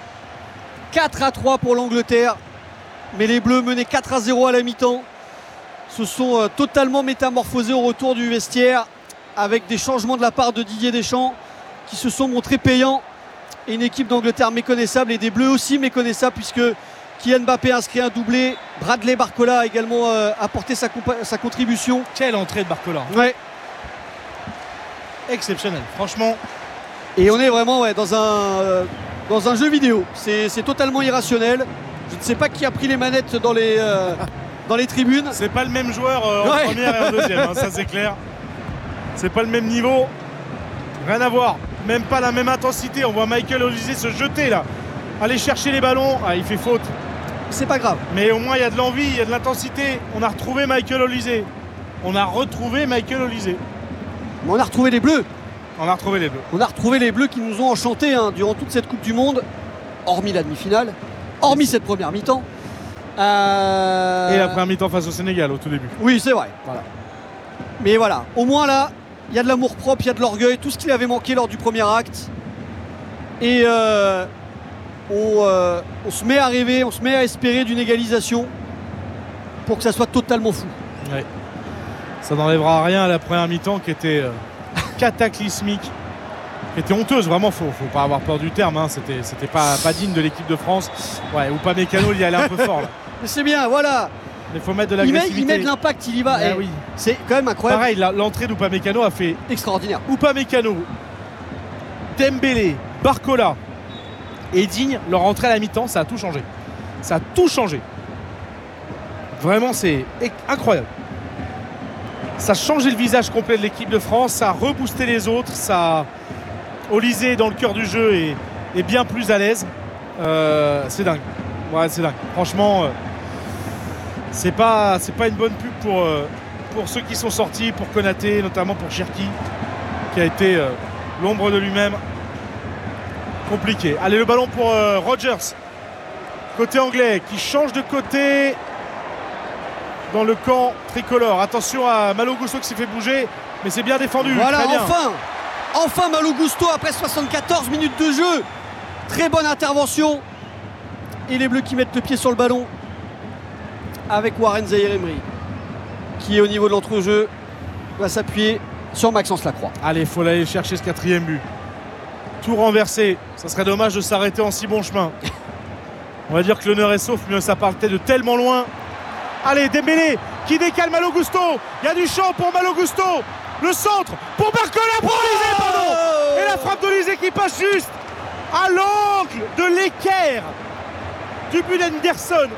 4-3 pour l'Angleterre, mais les Bleus menaient 4-0 à la mi-temps, se sont totalement métamorphosés au retour du vestiaire avec des changements de la part de Didier Deschamps qui se sont montrés payants et une équipe d'Angleterre méconnaissable et des Bleus aussi méconnaissables puisque Kylian Mbappé a inscrit un doublé, Bradley Barcola a également apporté sa contribution. Quelle entrée de Barcola. Ouais. Exceptionnel, franchement. Et on est vraiment dans un jeu vidéo. C'est totalement irrationnel. Je ne sais pas qui a pris les manettes dans les tribunes. C'est pas le même joueur en première et en deuxième, ça c'est clair. C'est pas le même niveau. Rien à voir. Même pas la même intensité. On voit Michael Olise se jeter là. Aller chercher les ballons. Ah, il fait faute. c'est pas grave. Mais au moins il y a de l'envie, il y a de l'intensité. On a retrouvé Michael Olise. Mais on a retrouvé les Bleus. On a retrouvé les Bleus. On a retrouvé les Bleus qui nous ont enchantés durant toute cette Coupe du Monde, hormis la demi-finale, hormis cette première mi-temps. Et la première mi-temps face au Sénégal au tout début. Oui, c'est vrai. Voilà. Mais voilà, au moins là, il y a de l'amour propre, il y a de l'orgueil, tout ce qui avait manqué lors du premier acte. Et on se met à rêver, on se met à espérer d'une égalisation pour que ça soit totalement fou. Ouais. Ça n'enlèvera rien à la première mi-temps qui était cataclysmique, qui était honteuse, vraiment. Faut pas avoir peur du terme, hein. C'était pas digne de l'équipe de France. Ouais, ou pas Mécano, il y allait un peu fort là. Mais c'est bien, voilà. Il faut mettre de l'agressivité. Il met de l'impact, il y va. Oui. C'est quand même incroyable. Pareil, l'entrée d'Upamecano a fait extraordinaire. Upamecano, Dembélé, Barcola et Digne, leur entrée à la mi-temps, ça a tout changé. Ça a tout changé. Vraiment, c'est incroyable. Ça a changé le visage complet de l'équipe de France, ça a reboosté les autres, ça a Olise dans le cœur du jeu et bien plus à l'aise. C'est dingue. Ouais, c'est dingue. Franchement, c'est pas une bonne pub pour ceux qui sont sortis, pour Konaté, notamment pour Cherki, qui a été l'ombre de lui-même. Compliqué. Allez, le ballon pour Rodgers, côté anglais, qui change de côté dans le camp tricolore. Attention à Malo Gusto qui s'est fait bouger, mais c'est bien défendu. Voilà, très bien. enfin Malo Gusto après 74 minutes de jeu. Très bonne intervention. Et les Bleus qui mettent le pied sur le ballon avec Warren Zaïre-Emery, qui au niveau de l'entrejeu va s'appuyer sur Maxence Lacroix. Allez, il faut aller chercher ce 4e but. Tout renversé. Ça serait dommage de s'arrêter en si bon chemin. On va dire que l'honneur est sauf, mais ça partait de tellement loin. Allez, Dembélé qui décale Malo Gusto. Il y a du champ pour Malo Gusto. Le centre pour Barcola, pour Olise, pardon. Et la frappe d'Olise qui passe juste à l'angle de l'équerre du but d'Henderson.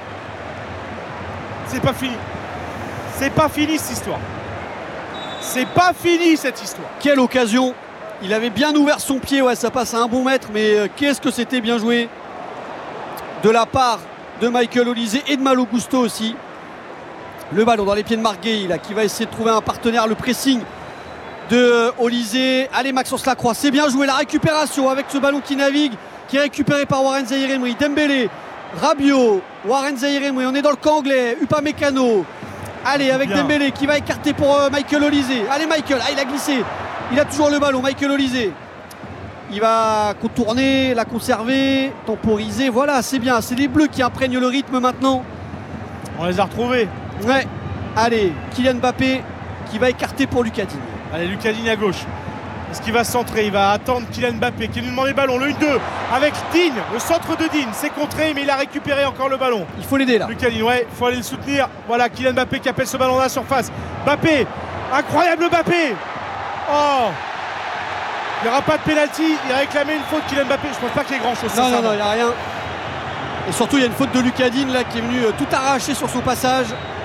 C'est pas fini. C'est pas fini cette histoire. C'est pas fini cette histoire. Quelle occasion. Il avait bien ouvert son pied, ouais, ça passe à un bon mètre, mais qu'est-ce que c'était bien joué de la part de Michael Olise et de Malo Gusto aussi. Le ballon dans les pieds de Marc Guéhi là, qui va essayer de trouver un partenaire. Le pressing de Olise. Allez, Maxence Lacroix, c'est bien joué. La récupération avec ce ballon qui navigue, qui est récupéré par Warren Zaïre-Emery. Dembélé, Rabiot, Warren Zaïre-Emery. On est dans le camp anglais. Upamecano. Allez, avec bien. Dembélé qui va écarter pour Michael Olise. Allez, Michael. Ah, il a glissé. Il a toujours le ballon. Michael Olise. Il va contourner, la conserver, temporiser. Voilà, c'est bien. C'est les Bleus qui imprègnent le rythme maintenant. On les a retrouvés. Ouais. Allez, Kylian Mbappé qui va écarter pour Lucas Digne. Allez, Lucas Digne à gauche. Est-ce qu'il va centrer? Il va attendre Kylian Mbappé qui lui demande le ballon. Le 1-2 avec Digne. Le centre de Digne. C'est contré, mais il a récupéré encore le ballon. Il faut l'aider là. Lucas Digne, ouais, il faut aller le soutenir. Voilà, Kylian Mbappé qui appelle ce ballon dans la surface. Mbappé, incroyable Mbappé. Oh, il n'y aura pas de pénalty. Il a réclamé une faute Kylian Mbappé. Je pense pas qu'il y ait grand chose. Non, il n'y a rien. Et surtout, il y a une faute de Lucas Digne là qui est venu tout arracher sur son passage.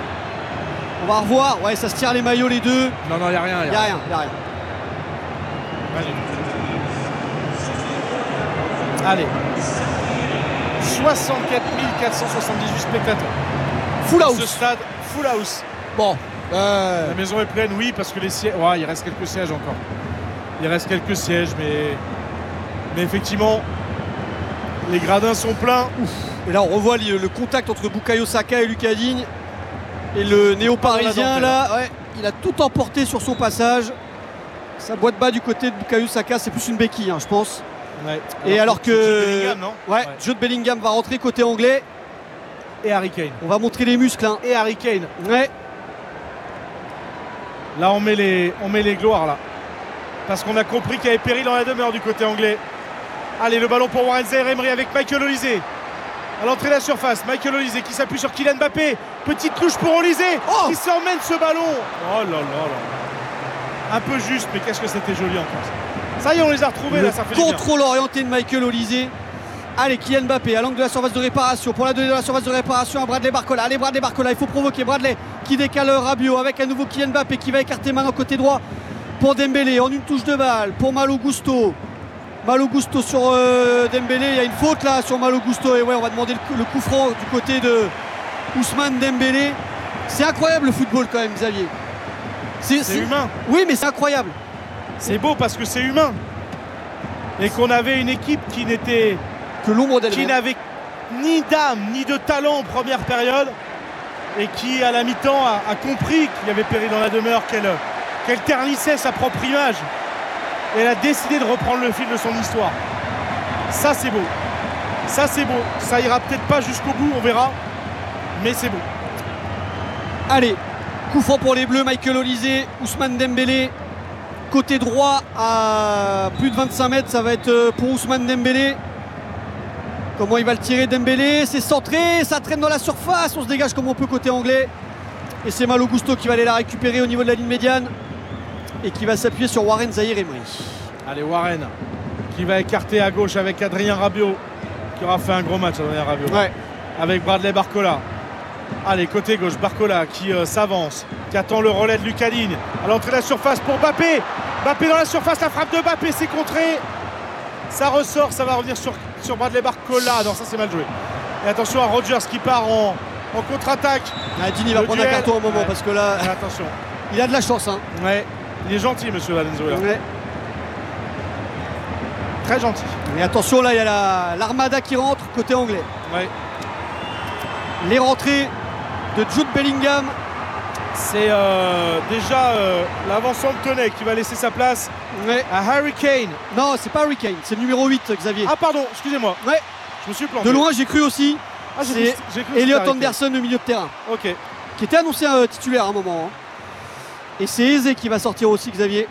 On va revoir. Ouais, ça se tire les maillots les deux. Non, il n'y a rien. Il n'y a rien. Allez. 64 478 spectateurs. Full house. Ce stade, full house. Bon. La maison est pleine, oui, parce que les sièges. Ouais, il reste quelques sièges encore. Il reste quelques sièges, mais effectivement, les gradins sont pleins. Ouf. Et là, on revoit le contact entre Bukayo Saka et Lucas Digne. Et le néo-parisien, là, ouais, il a tout emporté sur son passage. Ça boite bas du côté de Bukayo Saka, c'est plus une béquille, je pense. Ouais. Et alors que Bellingham, non ouais, Jude Bellingham va rentrer côté anglais. Et Harry Kane. On va montrer les muscles. Et Harry Kane. Ouais. Là, on met les gloires, là. Parce qu'on a compris qu'il y avait péril dans la demeure du côté anglais. Allez, le ballon pour Warren Zaïre-Emery avec Michael Olise. À l'entrée de la surface, Michael Olise qui s'appuie sur Kylian Mbappé. Petite touche pour Olise qui s'emmène ce ballon. Oh là là. Un peu juste, mais qu'est-ce que c'était joli en plus. Ça y est, on les a retrouvés là, ça fait contrôle orienté de Michael Olise. Allez, Kylian Mbappé à l'angle de la surface de réparation. Pour la donner de la surface de réparation à Bradley Barcola. Allez, Bradley Barcola, il faut provoquer Bradley qui décale Rabiot avec un nouveau Kylian Mbappé qui va écarter maintenant côté droit pour Dembélé en une touche de balle pour Malo Gusto. Malo Gusto sur Dembélé. Il y a une faute là sur Malo Gusto. Et ouais, on va demander le coup franc du côté de Ousmane Dembélé. C'est incroyable le football quand même, Xavier. C'est humain. Oui, mais c'est incroyable. C'est beau parce que c'est humain. Et qu'on avait une équipe qui n'était Que l'ombre d'elle-même. qui n'avait ni d'âme ni de talent en première période et qui à la mi-temps a compris qu'il y avait péril dans la demeure, qu'elle ternissait sa propre image et elle a décidé de reprendre le fil de son histoire. Ça c'est beau, ça c'est beau, ça ira peut-être pas jusqu'au bout, on verra, mais c'est beau. Allez, coup franc pour les Bleus, Michael Olise, Ousmane Dembélé. Côté droit à plus de 25 mètres, ça va être pour Ousmane Dembélé. Comment il va le tirer Dembélé? C'est centré, ça traîne dans la surface, on se dégage comme on peut côté anglais. Et c'est Malo Gusto qui va aller la récupérer au niveau de la ligne médiane et qui va s'appuyer sur Warren Zaïre-Emery. Allez, Warren qui va écarter à gauche avec Adrien Rabiot, qui aura fait un gros match, Adrien Rabiot. Ouais. Avec Bradley Barcola. Allez, côté gauche, Barcola qui s'avance, qui attend le relais de Lucas Digne. À l'entrée de la surface pour Mbappé. Mbappé dans la surface, la frappe de Mbappé, c'est contré. Ça ressort, ça va revenir sur Bradley Barcola. Non, ça c'est mal joué. Et attention à Rodgers qui part en contre-attaque. Ah, Digne il va Le prendre un duel. carton au moment Ouais. parce que là, Et attention. il a de la chance. Hein. Ouais. Il est gentil, monsieur Valenzuela. Ouais. Très gentil. Et attention, là, il y a l'armada qui rentre côté anglais. Ouais. Les rentrées de Jude Bellingham. C'est déjà l'avancement de Toney qui va laisser sa place Ouais. à Harry Kane. Non, c'est pas Harry Kane, c'est le numéro 8, Xavier. Ah pardon, excusez-moi. Ouais. Je me suis planté. De loin, j'ai cru aussi. Ah, j'ai c'est cru que c'était Elliot Harry Kane. Anderson, le milieu de terrain, Ok. qui était annoncé titulaire à un moment. Hein. Et c'est Eze qui va sortir aussi, Xavier.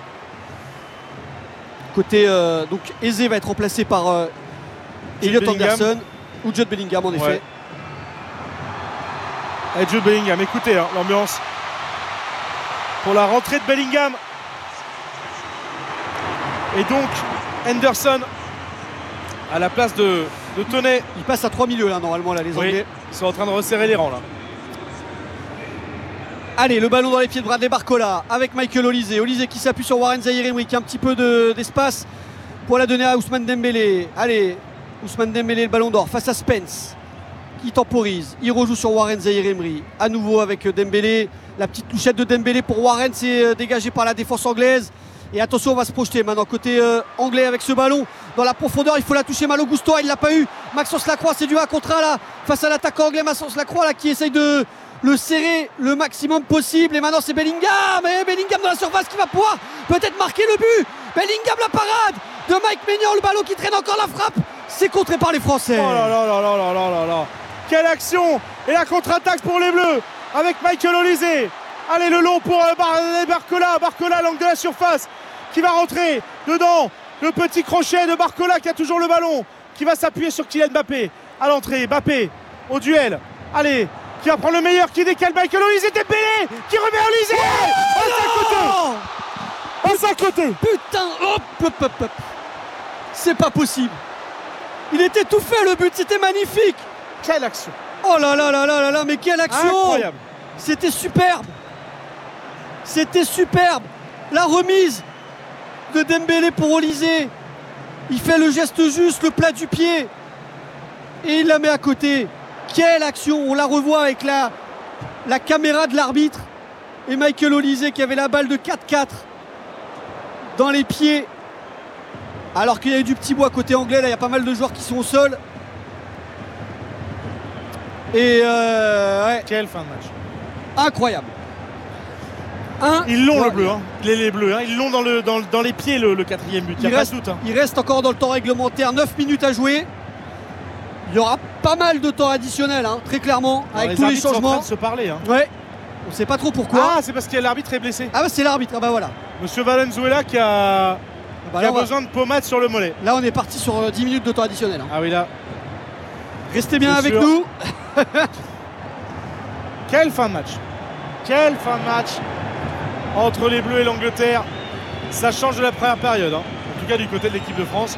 Côté donc Eze va être remplacé par Elliot Bellingham. Anderson ou Jude Bellingham en effet. Ouais. Et Jude Bellingham, écoutez hein, l'ambiance pour la rentrée de Bellingham. Et donc Henderson à la place de Toney. Il passe à 3 milieux là normalement là les Oui, Anglais. ils sont en train de resserrer les rangs là. Allez, le ballon dans les pieds de Bradley Barcola avec Michael Olise. Olise qui s'appuie sur Warren Zaïre-Emery qui a un petit peu d'espace pour la donner à Ousmane Dembélé. Allez, Ousmane Dembélé, le ballon d'or face à Spence qui temporise. Il rejoue sur Warren Zaïre-Emery. À nouveau avec Dembélé. La petite touchette de Dembélé pour Warren, c'est dégagé par la défense anglaise. Et attention, on va se projeter maintenant côté anglais avec ce ballon dans la profondeur. Il faut la toucher. Malo Gusto, il l'a pas eu. Maxence Lacroix, c'est du 1 contre 1 là face à l'attaquant anglais Maxence Lacroix là qui essaye de le serrer le maximum possible. Et maintenant c'est Bellingham. Et Bellingham dans la surface qui va pouvoir peut-être marquer le but. Bellingham, la parade de Mike Maignan. Le ballon qui traîne encore, la frappe. C'est contré par les Français. Oh là là là là là là là là. Quelle action. Et la contre-attaque pour les Bleus avec Michael Olise. Allez, le long pour Barcola. Barcola, l'angle de la surface qui va rentrer dedans. Le petit crochet de Barcola qui a toujours le ballon, qui va s'appuyer sur Kylian Mbappé. À l'entrée, Mbappé au duel. Allez, qui va prendre le meilleur, qui décale Michael Olise. Dembélé qui remet Olise. Oh, Passe à côté. putain, hop, hop, hop, hop. C'est pas possible. Il était tout fait le but, c'était magnifique. Quelle action. Oh là là là là là là, mais quelle action. Incroyable. C'était superbe. C'était superbe. La remise de Dembélé pour Olise. Il fait le geste juste, le plat du pied. Et il la met à côté. Quelle action. On la revoit avec la caméra de l'arbitre. Et Michael Olise qui avait la balle de 4-4 dans les pieds. Alors qu'il y a eu du petit bois côté anglais. Là, il y a pas mal de joueurs qui sont au sol. Et ouais, Quelle fin de match. incroyable. Ils l'ont le Ouais. bleu, hein. Les bleus, hein. Ils l'ont dans les pieds le quatrième but. Il n'y a pas de doute. Hein. Il reste encore dans le temps réglementaire 9 minutes à jouer. Il y aura pas mal de temps additionnel, hein, très clairement, avec tous les arbitres sont en train changements. de se parler. Hein. Ouais. On sait pas trop pourquoi. Ah, c'est parce que l'arbitre est blessé. Ah bah c'est l'arbitre, ah bah voilà. Monsieur Valenzuela qui a, Bah qui là, a on va- besoin de pommade sur le mollet. là, on est parti sur 10 minutes de temps additionnel. Hein. Ah oui, là. Restez bien C'est avec sûr. nous. Quelle fin de match. Quelle fin de match entre les Bleus et l'Angleterre. Ça change de la première période. Hein. En tout cas, du côté de l'équipe de France.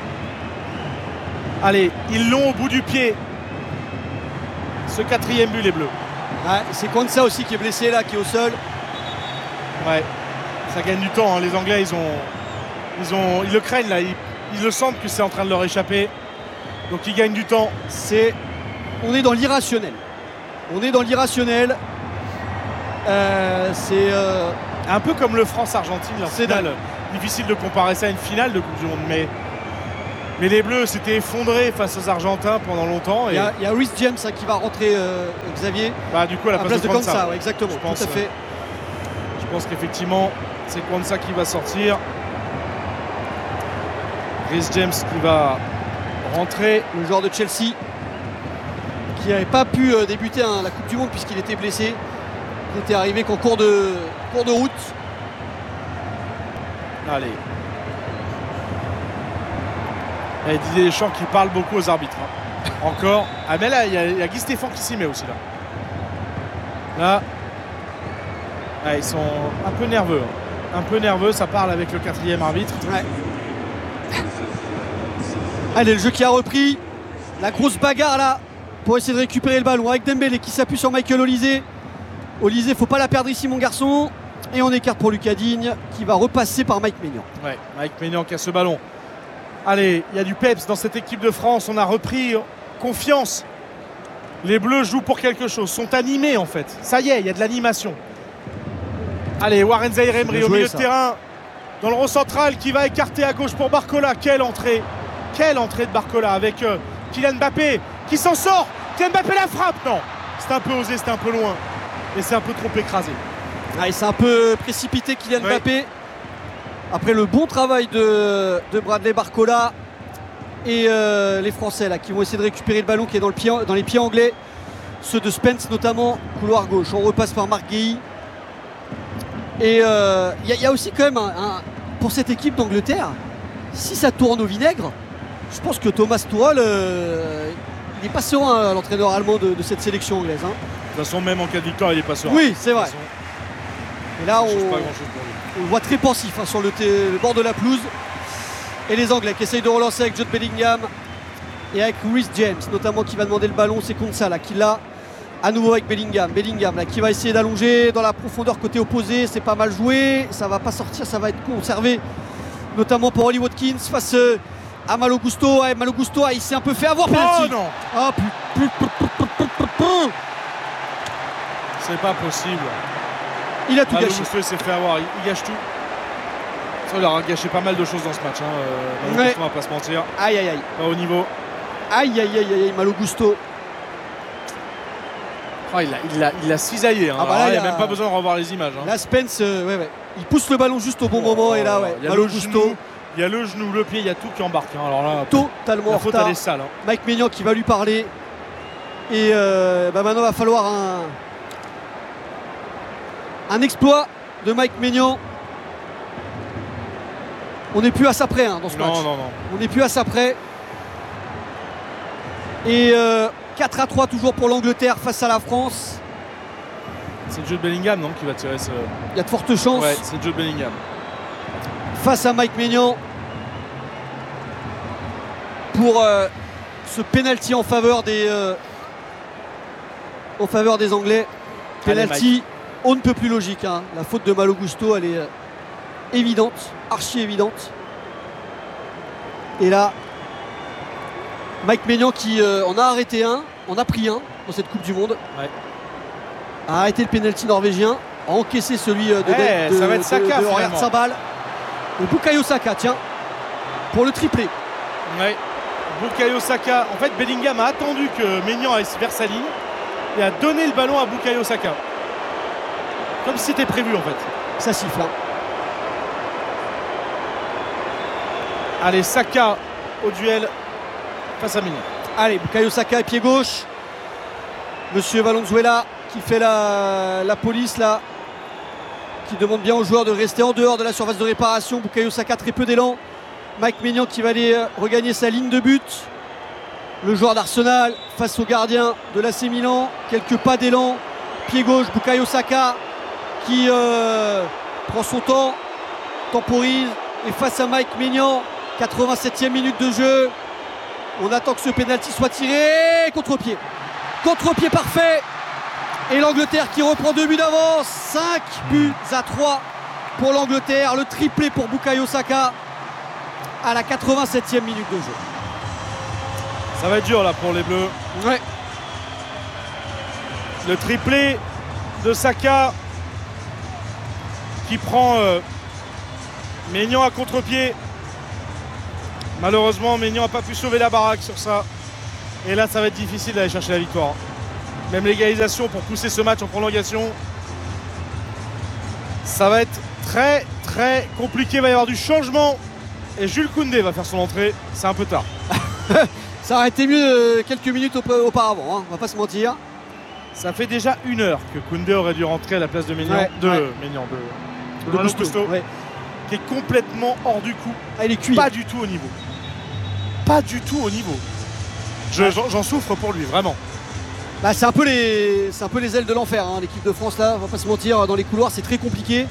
Allez, ils l'ont au bout du pied. Ce quatrième but, les Bleus. Ouais, c'est Kwanza aussi qui est blessé là, qui est au sol. Ouais, ça gagne du temps. Hein. Les Anglais, ils le craignent là. Ils Ils le sentent que c'est en train de leur échapper. Donc ils gagnent du temps. On est dans l'irrationnel. C'est un peu comme le France-Argentine. C'est difficile de comparer ça à une finale de Coupe du Monde. Mais les Bleus s'étaient effondrés face aux Argentins pendant longtemps. Il y a Rhys James qui va rentrer, Xavier. Du coup, à la place de Konsa. Ouais, exactement, tout à fait. Je pense qu'effectivement, c'est Konsa qui va sortir. Rhys James qui va rentrer. Le joueur de Chelsea qui n'avait pas pu débuter la Coupe du Monde puisqu'il était blessé. Il était arrivé qu'en cours de route. Allez. Et Didier Deschamps qui parle beaucoup aux arbitres. Encore. Ah mais là, il y a Guy Stéphane qui s'y met aussi là. Là, ils sont un peu nerveux. Ça parle avec le 4e arbitre. Ouais. Allez, le jeu qui a repris. La grosse bagarre là pour essayer de récupérer le ballon avec Dembélé qui s'appuie sur Michael Olise. Olise, faut pas la perdre ici mon garçon. Et on écarte pour Lucas Digne qui va repasser par Mike Maignan. Ouais, Mike Maignan qui a ce ballon. Allez, il y a du peps dans cette équipe de France. On a repris confiance. Les Bleus jouent pour quelque chose, sont animés en fait. Ça y est, il y a de l'animation. Allez, Warren Zaïre-Emery au milieu de terrain. Dans le rond central qui va écarter à gauche pour Barcola. Quelle entrée de Barcola avec Kylian Mbappé qui s'en sort. Kylian Mbappé la frappe. Non, c'était un peu osé, c'était un peu loin. Et c'est un peu trop écrasé. Il s'est un peu précipité Kylian Mbappé. Après le bon travail de Bradley Barcola et les Français là, qui vont essayer de récupérer le ballon qui est dans les pieds anglais. Ceux de Spence notamment, couloir gauche. On repasse par Marc Guéhi. Et il y a aussi quand même pour cette équipe d'Angleterre, si ça tourne au vinaigre, je pense que Thomas Tuchel il n'est pas serein, l'entraîneur allemand de cette sélection anglaise. De toute façon, même en cas de victoire, il n'est pas serein. Oui, c'est vrai. Et là, pas grand-chose pour lui. On le voit très pensif sur le bord de la pelouse. Et les Anglais qui essayent de relancer avec Jude Bellingham et avec Rhys James, notamment qui va demander le ballon. C'est Konsa là qui l'a à nouveau avec Bellingham. Bellingham là qui va essayer d'allonger dans la profondeur côté opposé. C'est pas mal joué. Ça va pas sortir, ça va être conservé. Notamment pour Oli Watkins face à Malo Gusto. Malo Gusto, il s'est un peu fait avoir. Oh non. C'est pas possible. Il a tout gâché. Gusto s'est fait avoir, il gâche tout. Ça, il aura gâché pas mal de choses dans ce match. Malo Gusto, on va pas se mentir. Aïe. Pas au niveau. Aïe, Malo Gusto. Il l'a cisaillé. Il n'y a même pas besoin de revoir les images. Là, Spence, il pousse le ballon juste au bon moment. Et là, Malo Gusto. Il y a le genou, le pied, il y a tout qui embarque. Alors là, totalement la faute, elle est sale. Mike Maignan qui va lui parler. Et maintenant, il va falloir un exploit de Mike Maignan. On n'est plus à ça près dans ce match. Non. On n'est plus à ça près. Et 4-3 toujours pour l'Angleterre face à la France. C'est Jude Bellingham qui va tirer ce... Il y a de fortes chances. Ouais, c'est Jude Bellingham. Face à Mike Maignan. Pour ce penalty en faveur des Anglais. Penalty on ne peut plus logique. La faute de Malo Gusto, elle est évidente, archi évidente. Et là, Mike Maignan qui en a arrêté en a pris un dans cette Coupe du Monde. Ouais. A arrêté le penalty norvégien, a encaissé celui de Henriette Sabal. Et Bukayo Saka, tiens, pour le triplé. Ouais. Bukayo Saka. En fait, Bellingham a attendu que Maignan aille vers sa ligne et a donné le ballon à Bukayo Saka. Comme si c'était prévu en fait. Ça siffle. Allez, Saka au duel face à Maignan. Allez, Bukayo Saka, pied gauche. Monsieur Valenzuela qui fait la police là. Qui demande bien aux joueurs de rester en dehors de la surface de réparation. Bukayo Saka, très peu d'élan. Mike Maignan qui va aller regagner sa ligne de but. Le joueur d'Arsenal face au gardien de l'AC Milan. Quelques pas d'élan. Pied gauche, Bukayo Saka qui prend son temps, temporise. Et face à Mike Maignan, 87e minute de jeu. On attend que ce pénalty soit tiré. Contre-pied. Contre-pied parfait. Et l'Angleterre qui reprend 2 buts d'avance. 5 buts à 3 pour l'Angleterre. Le triplé pour Bukayo Saka. à la 87e minute de jeu. Ça va être dur là pour les Bleus. Ouais. Le triplé de Saka qui prend Maignan à contre-pied. Malheureusement, Maignan n'a pas pu sauver la baraque sur ça. Et là, ça va être difficile d'aller chercher la victoire. Même l'égalisation pour pousser ce match en prolongation, ça va être très très compliqué. Il va y avoir du changement. Et Jules Koundé va faire son entrée. C'est un peu tard. Ça aurait été mieux quelques minutes auparavant, hein, on va pas se mentir. Ça fait déjà 1 heure que Koundé aurait dû rentrer à la place de Maignan. Ouais, de ouais. Maignan, de De Malo Gusto, Gusto, ouais. qui est complètement hors du coup. Ah, il est cuit. Pas du tout au niveau. Pas du tout au niveau. J'en souffre pour lui, vraiment. Bah, c'est un peu les ailes de l'enfer, hein, l'équipe de France là, on va pas se mentir, dans les couloirs c'est très compliqué.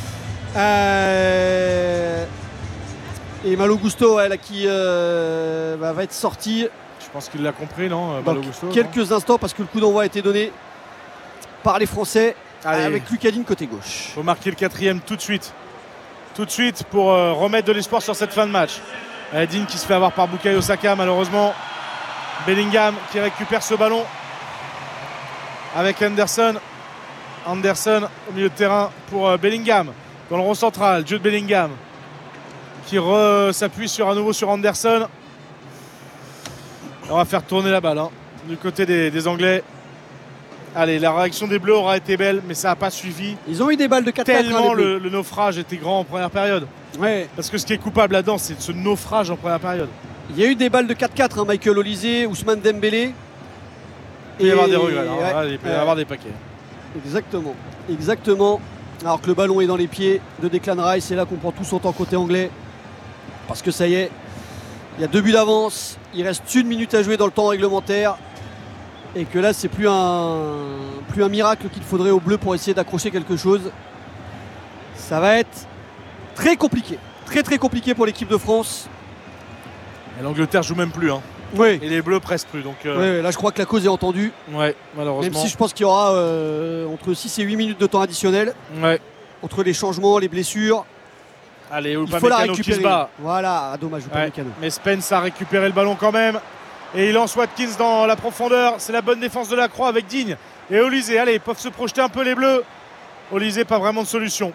Et Malo Gusto ouais, là, qui va être sorti Je pense qu'il l'a compris, non, dans Malo Gusto, quelques instants parce que le coup d'envoi a été donné par les Français. Allez. Avec Lucas côté gauche. Faut marquer le 4e tout de suite. Tout de suite pour remettre de l'espoir sur cette fin de match. Digne qui se fait avoir par Bukayo Saka malheureusement. Bellingham qui récupère ce ballon avec Anderson. Anderson au milieu de terrain pour Bellingham. Dans le rond central, Jude Bellingham qui s'appuie à nouveau sur Anderson. On va faire tourner la balle hein, du côté des Anglais. Allez, la réaction des Bleus aura été belle, mais ça n'a pas suivi. Ils ont eu des balles de 4-4. Tellement le naufrage était grand en première période. Ouais. Parce que ce qui est coupable là-dedans, c'est ce naufrage en première période. Il y a eu des balles de 4-4, hein, Michael Olysée, Ousmane Dembélé. Il peut y avoir des regrets, hein. ouais, Là, il peut y avoir des paquets. Exactement, exactement. Alors que le ballon est dans les pieds de Declan Rice, c'est là qu'on prend tout son temps côté anglais. Parce que ça y est, il y a 2 buts d'avance, il reste 1 minute à jouer dans le temps réglementaire. Et que là, c'est plus un miracle qu'il faudrait aux Bleus pour essayer d'accrocher quelque chose. Ça va être très compliqué. Très très compliqué pour l'équipe de France. Et l'Angleterre joue même plus. Hein. Oui. Et les Bleus presque plus. Donc, Ouais, là, je crois que la cause est entendue. ouais, malheureusement. Même si je pense qu'il y aura entre 6 et 8 minutes de temps additionnel. Ouais. Entre les changements, les blessures. Allez, Il faut la Upamecano qui se récupérer. bat. Voilà, dommage, Ouais. Upamecano. Mais Spence a récupéré le ballon quand même. Et il lance Watkins dans la profondeur. C'est la bonne défense de la Croix avec Digne et Olysée. Allez, ils peuvent se projeter un peu les Bleus. Olysée, pas vraiment de solution.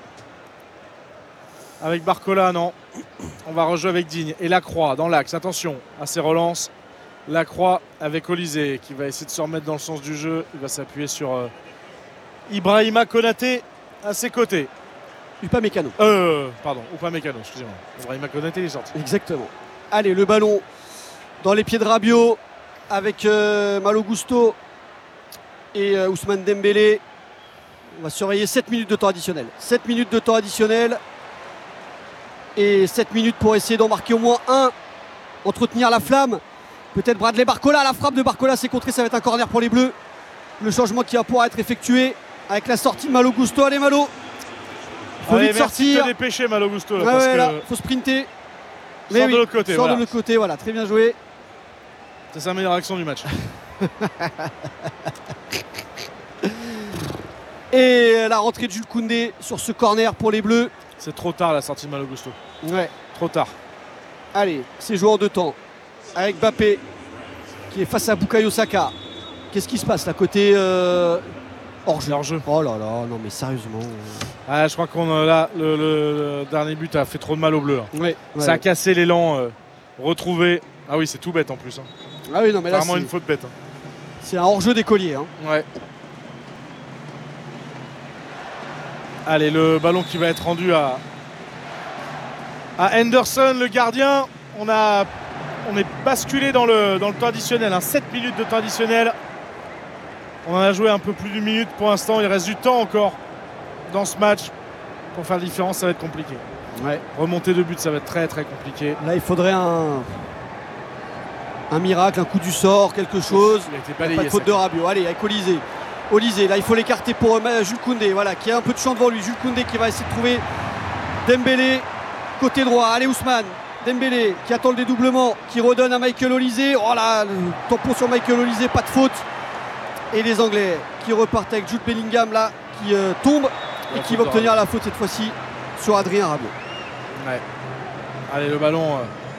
Avec Barcola, non. On va rejouer avec Digne. Et la Croix dans l'axe. Attention à ces relances. La Croix avec Olysée qui va essayer de se remettre dans le sens du jeu. Il va s'appuyer sur Ibrahima Konaté à ses côtés. Upamecano. Pardon, Upamecano, excusez-moi. Ibrahima Konaté il est sorti. Exactement. Allez, le ballon dans les pieds de Rabiot avec Malo Gusto et Ousmane Dembélé. On va surveiller 7 minutes de temps additionnel. 7 minutes de temps additionnel. Et 7 minutes pour essayer d'en marquer au moins un. Entretenir la flamme. Peut-être Bradley Barcola. La frappe de Barcola s'est contrée. Ça va être un corner pour les Bleus. Le changement qui va pouvoir être effectué avec la sortie de Malo Gusto. Allez Malo. Il faut vite sortir. Il faut dépêcher Malo Gusto. Ouais, parce ouais, que là, faut sprinter. Sort de l'autre côté. Sort Voilà. de l'autre côté, voilà, très bien joué. C'est sa meilleure action du match. Et la rentrée de Jules Koundé sur ce corner pour les Bleus. C'est trop tard la sortie de Malo Gusto. Ouais. Trop tard. Allez, c'est joué en 2 temps. Avec Mbappé qui est face à Bukayo Saka. Qu'est-ce qui se passe là côté hors-jeu? Hors-jeu. Oh là là, non mais sérieusement. Ah, je crois qu'on là le dernier but a fait trop de mal aux Bleus. Hein. Ouais, ouais. Ça a cassé l'élan retrouvé. Ah oui, c'est tout bête en plus. Hein. Ah oui, non mais là Vraiment une faute bête. Hein. c'est un hors-jeu d'écolier. Hein. Ouais. Allez, le ballon qui va être rendu à Henderson, le gardien. On est basculé dans le temps additionnel. 7 minutes de temps additionnel. On en a joué un peu plus d'une minute pour l'instant. Il reste du temps encore dans ce match. Pour faire la différence, ça va être compliqué. Ouais. Remonter de but, ça va être très très compliqué. Là il faudrait un miracle, un coup du sort, quelque chose. Il a été Pas balayé. de faute de Rabiot. Allez, avec Olysée. Olysée, là il faut l'écarter pour Jules Koundé, voilà, qui a un peu de champ devant lui. Jules Koundé qui va essayer de trouver Dembélé, côté droit. Allez Ousmane, Dembélé qui attend le dédoublement, qui redonne à Michael Olysée. Oh là, le tampon sur Michael Olysée, pas de faute. Et les Anglais qui repartent avec Jude Bellingham là, qui tombe et qui va obtenir la faute cette fois-ci sur Adrien Rabiot. Ouais. Allez, le ballon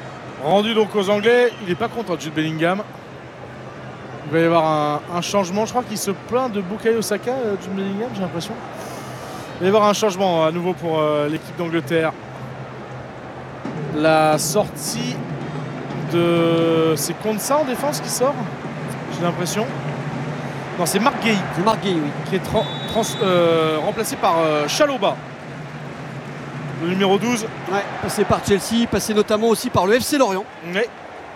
Rendu donc aux Anglais. Il n'est pas content de Jude Bellingham. Il va y avoir un changement. Je crois qu'il se plaint de Bukayo Saka, Jude Bellingham, j'ai l'impression. Il va y avoir un changement à nouveau pour l'équipe d'Angleterre. La sortie de... C'est Konsa en défense qui sort, j'ai l'impression. Non, c'est Marc Guéhi. C'est Marc Guéhi, oui. Qui est remplacé par Chalobah, le numéro 12. Ouais, passé par Chelsea, passé notamment aussi par le FC Lorient. Ouais.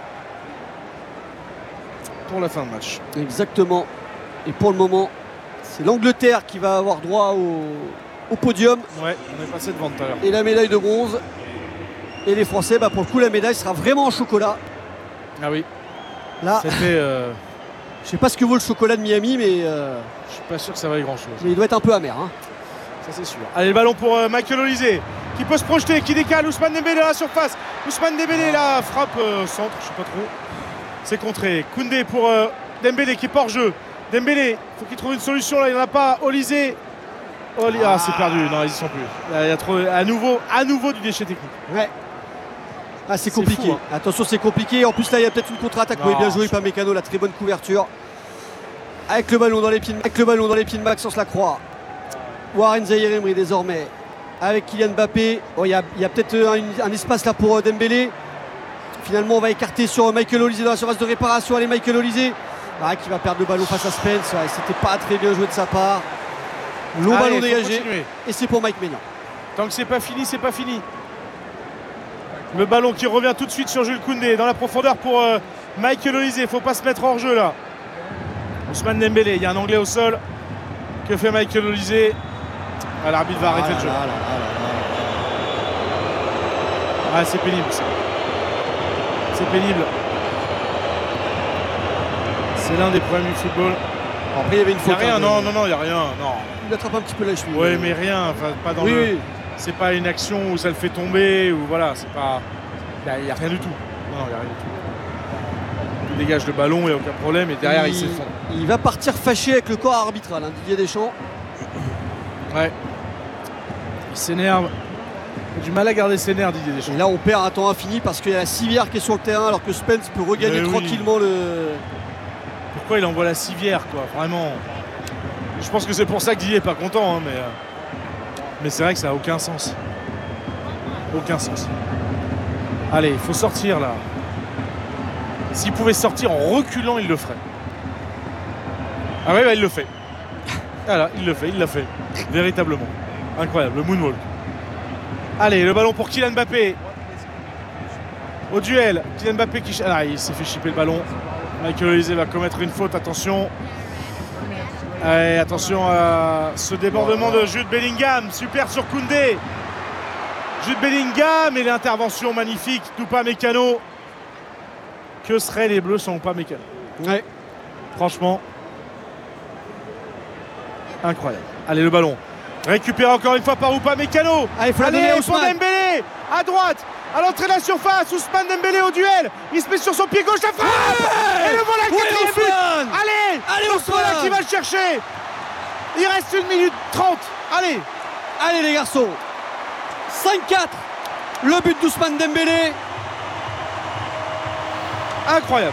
Pour la fin de match. Exactement. Et pour le moment, c'est l'Angleterre qui va avoir droit au podium. Ouais, on est passé devant tout à l'heure. Et la médaille de bronze. Et les Français, pour le coup, la médaille sera vraiment en chocolat. Ah oui. Là, C'était... je sais pas ce que vaut le chocolat de Miami, mais je suis pas sûr que ça vaille grand chose. il doit être un peu amer. Hein. Ça c'est sûr. Allez, le ballon pour Michael Olise qui peut se projeter, qui décale Ousmane Dembélé à la surface. Ousmane Dembélé là, frappe centre, je sais pas trop. C'est contré. Koundé pour Dembélé qui est pas hors jeu. Dembélé, faut qu'il trouve une solution là, il n'y en a pas. Olise. Ah, c'est perdu, non, ils y sont plus. Il y a trop, à nouveau du déchet technique. Ouais. Ah, c'est compliqué. Fou, hein. Attention, c'est compliqué. En plus, là, il y a peut-être une contre-attaque. Oui, bien joué, Upamecano, la très bonne couverture. Avec le ballon dans les pieds de Maxence Lacroix. Warren Zaïre-Emery désormais. Avec Kylian Mbappé. Oh, il y a peut-être un espace là pour Dembélé. Finalement, on va écarter sur Michael Olise dans la surface de réparation. Allez, Michael Olise. Qui va perdre le ballon face à Spence. Ouais, c'était pas très bien joué de sa part. Long ballon dégagé. Et c'est pour Mike Maignan. Tant que c'est pas fini, c'est pas fini. Le ballon qui revient tout de suite sur Jules Koundé dans la profondeur pour Michael Olise. Il ne faut pas se mettre hors jeu là. Ousmane Dembélé, il y a un Anglais au sol. Que fait Michael Olise? L'arbitre va arrêter le jeu. Ah, c'est pénible ça. C'est pénible. C'est l'un des problèmes du football. Après, il y avait une faute. Il n'y a rien, non, il n'y a rien. Non. Il attrape un petit peu la cheville. Oui, mais rien. Enfin, pas dans le... Oui. C'est pas une action où ça le fait tomber ou voilà, c'est pas. Il n'y a rien du tout. Non, il n'y a rien du tout. Il dégage le ballon, il n'y a aucun problème et derrière il s'effondre. Il va partir fâché avec le corps arbitral, Didier Deschamps. Ouais. Il s'énerve. Il a du mal à garder ses nerfs, Didier Deschamps. Et là on perd un temps infini parce qu'il y a la civière qui est sur le terrain alors que Spence peut regagner tranquillement le. Pourquoi il envoie la civière quoi? Vraiment. Je pense que c'est pour ça que Didier n'est pas content, hein, mais c'est vrai que ça n'a aucun sens. Aucun sens. Allez, il faut sortir là. S'il pouvait sortir en reculant, il le ferait. Ah ouais, il le fait. Voilà, il le fait, il l'a fait. Véritablement. Incroyable, le moonwalk. Allez, le ballon pour Kylian Mbappé. Au duel, Kylian Mbappé qui... Ah, il s'est fait chipper le ballon. Michael Olise va commettre une faute, attention. Allez, attention à ce débordement de Jude Bellingham. Super sur Koundé. Jude Bellingham et l'intervention magnifique d'Upamecano. Que seraient les Bleus sans Upamecano? Ouais. Franchement, incroyable. Allez, le ballon. Récupéré encore une fois par Upamecano. Allez, il faut la donner à Ousmane. Pour Dembélé, à droite, à l'entrée de la surface. Ousmane Dembélé au duel. Il se met sur son pied gauche, la frappe. Et le voilà, le quatrième but. Allez, Ousmane qui va le chercher. Il reste 1 minute 30. Allez, les garçons. 5-4. Le but d'Ousmane Dembélé. Incroyable.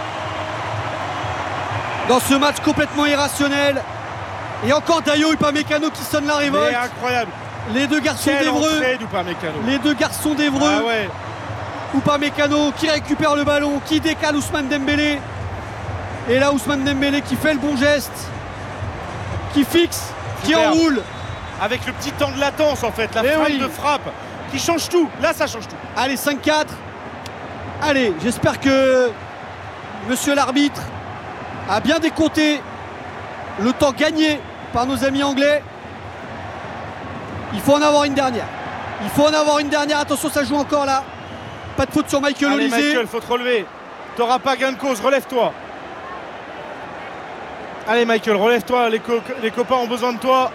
Dans ce match complètement irrationnel. Et encore Dayo Upamecano qui sonne la révolte. Mais incroyable. Les deux garçons d'Evreux. Les deux garçons d'Evreux. Ah ouais. Upamecano qui récupère le ballon, qui décale Ousmane Dembélé. Et là Ousmane Dembélé qui fait le bon geste, qui fixe, qui enroule. Avec le petit temps de latence en fait, la frappe de frappe qui change tout. Là ça change tout. Allez, 5-4. Allez, j'espère que monsieur l'arbitre a bien décompté le temps gagné par nos amis anglais. Il faut en avoir une dernière. Attention, ça joue encore là. Pas de faute sur Michael Olise. Michael, faut te relever. T'auras pas gain de cause, relève-toi. Allez Michael, relève-toi, les copains ont besoin de toi.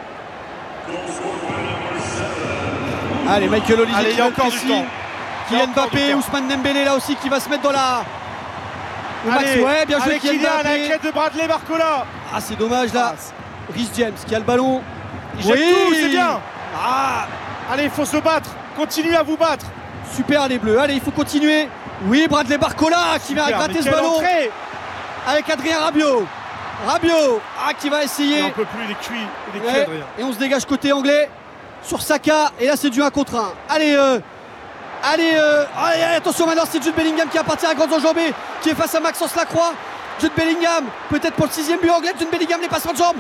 Allez, Michael Olise qui va a encore du temps. Kylian Mbappé, Ousmane Dembélé là aussi qui va se mettre dans la... Ouais, bien joué Kylian Mbappé. La quête de Bradley Barcola. Ah, c'est dommage là. Rhys James qui a le ballon. Il jette tout, c'est bien. Ah. Allez, il faut se battre. Continuez à vous battre. Super les Bleus. Allez, il faut continuer. Oui, Bradley Barcola qui va gratter ce ballon avec Adrien Rabiot. Rabiot qui va essayer. Il n'en peut plus, il est cuit, Adrien. Et on se dégage côté anglais sur Saka. Et là, c'est du 1 contre 1. Allez, attention maintenant, c'est Jude Bellingham qui appartient à grandes enjambées, qui est face à Maxence Lacroix. Jude Bellingham, peut-être pour le 6e but anglais. Jude Bellingham, les passements de jambes.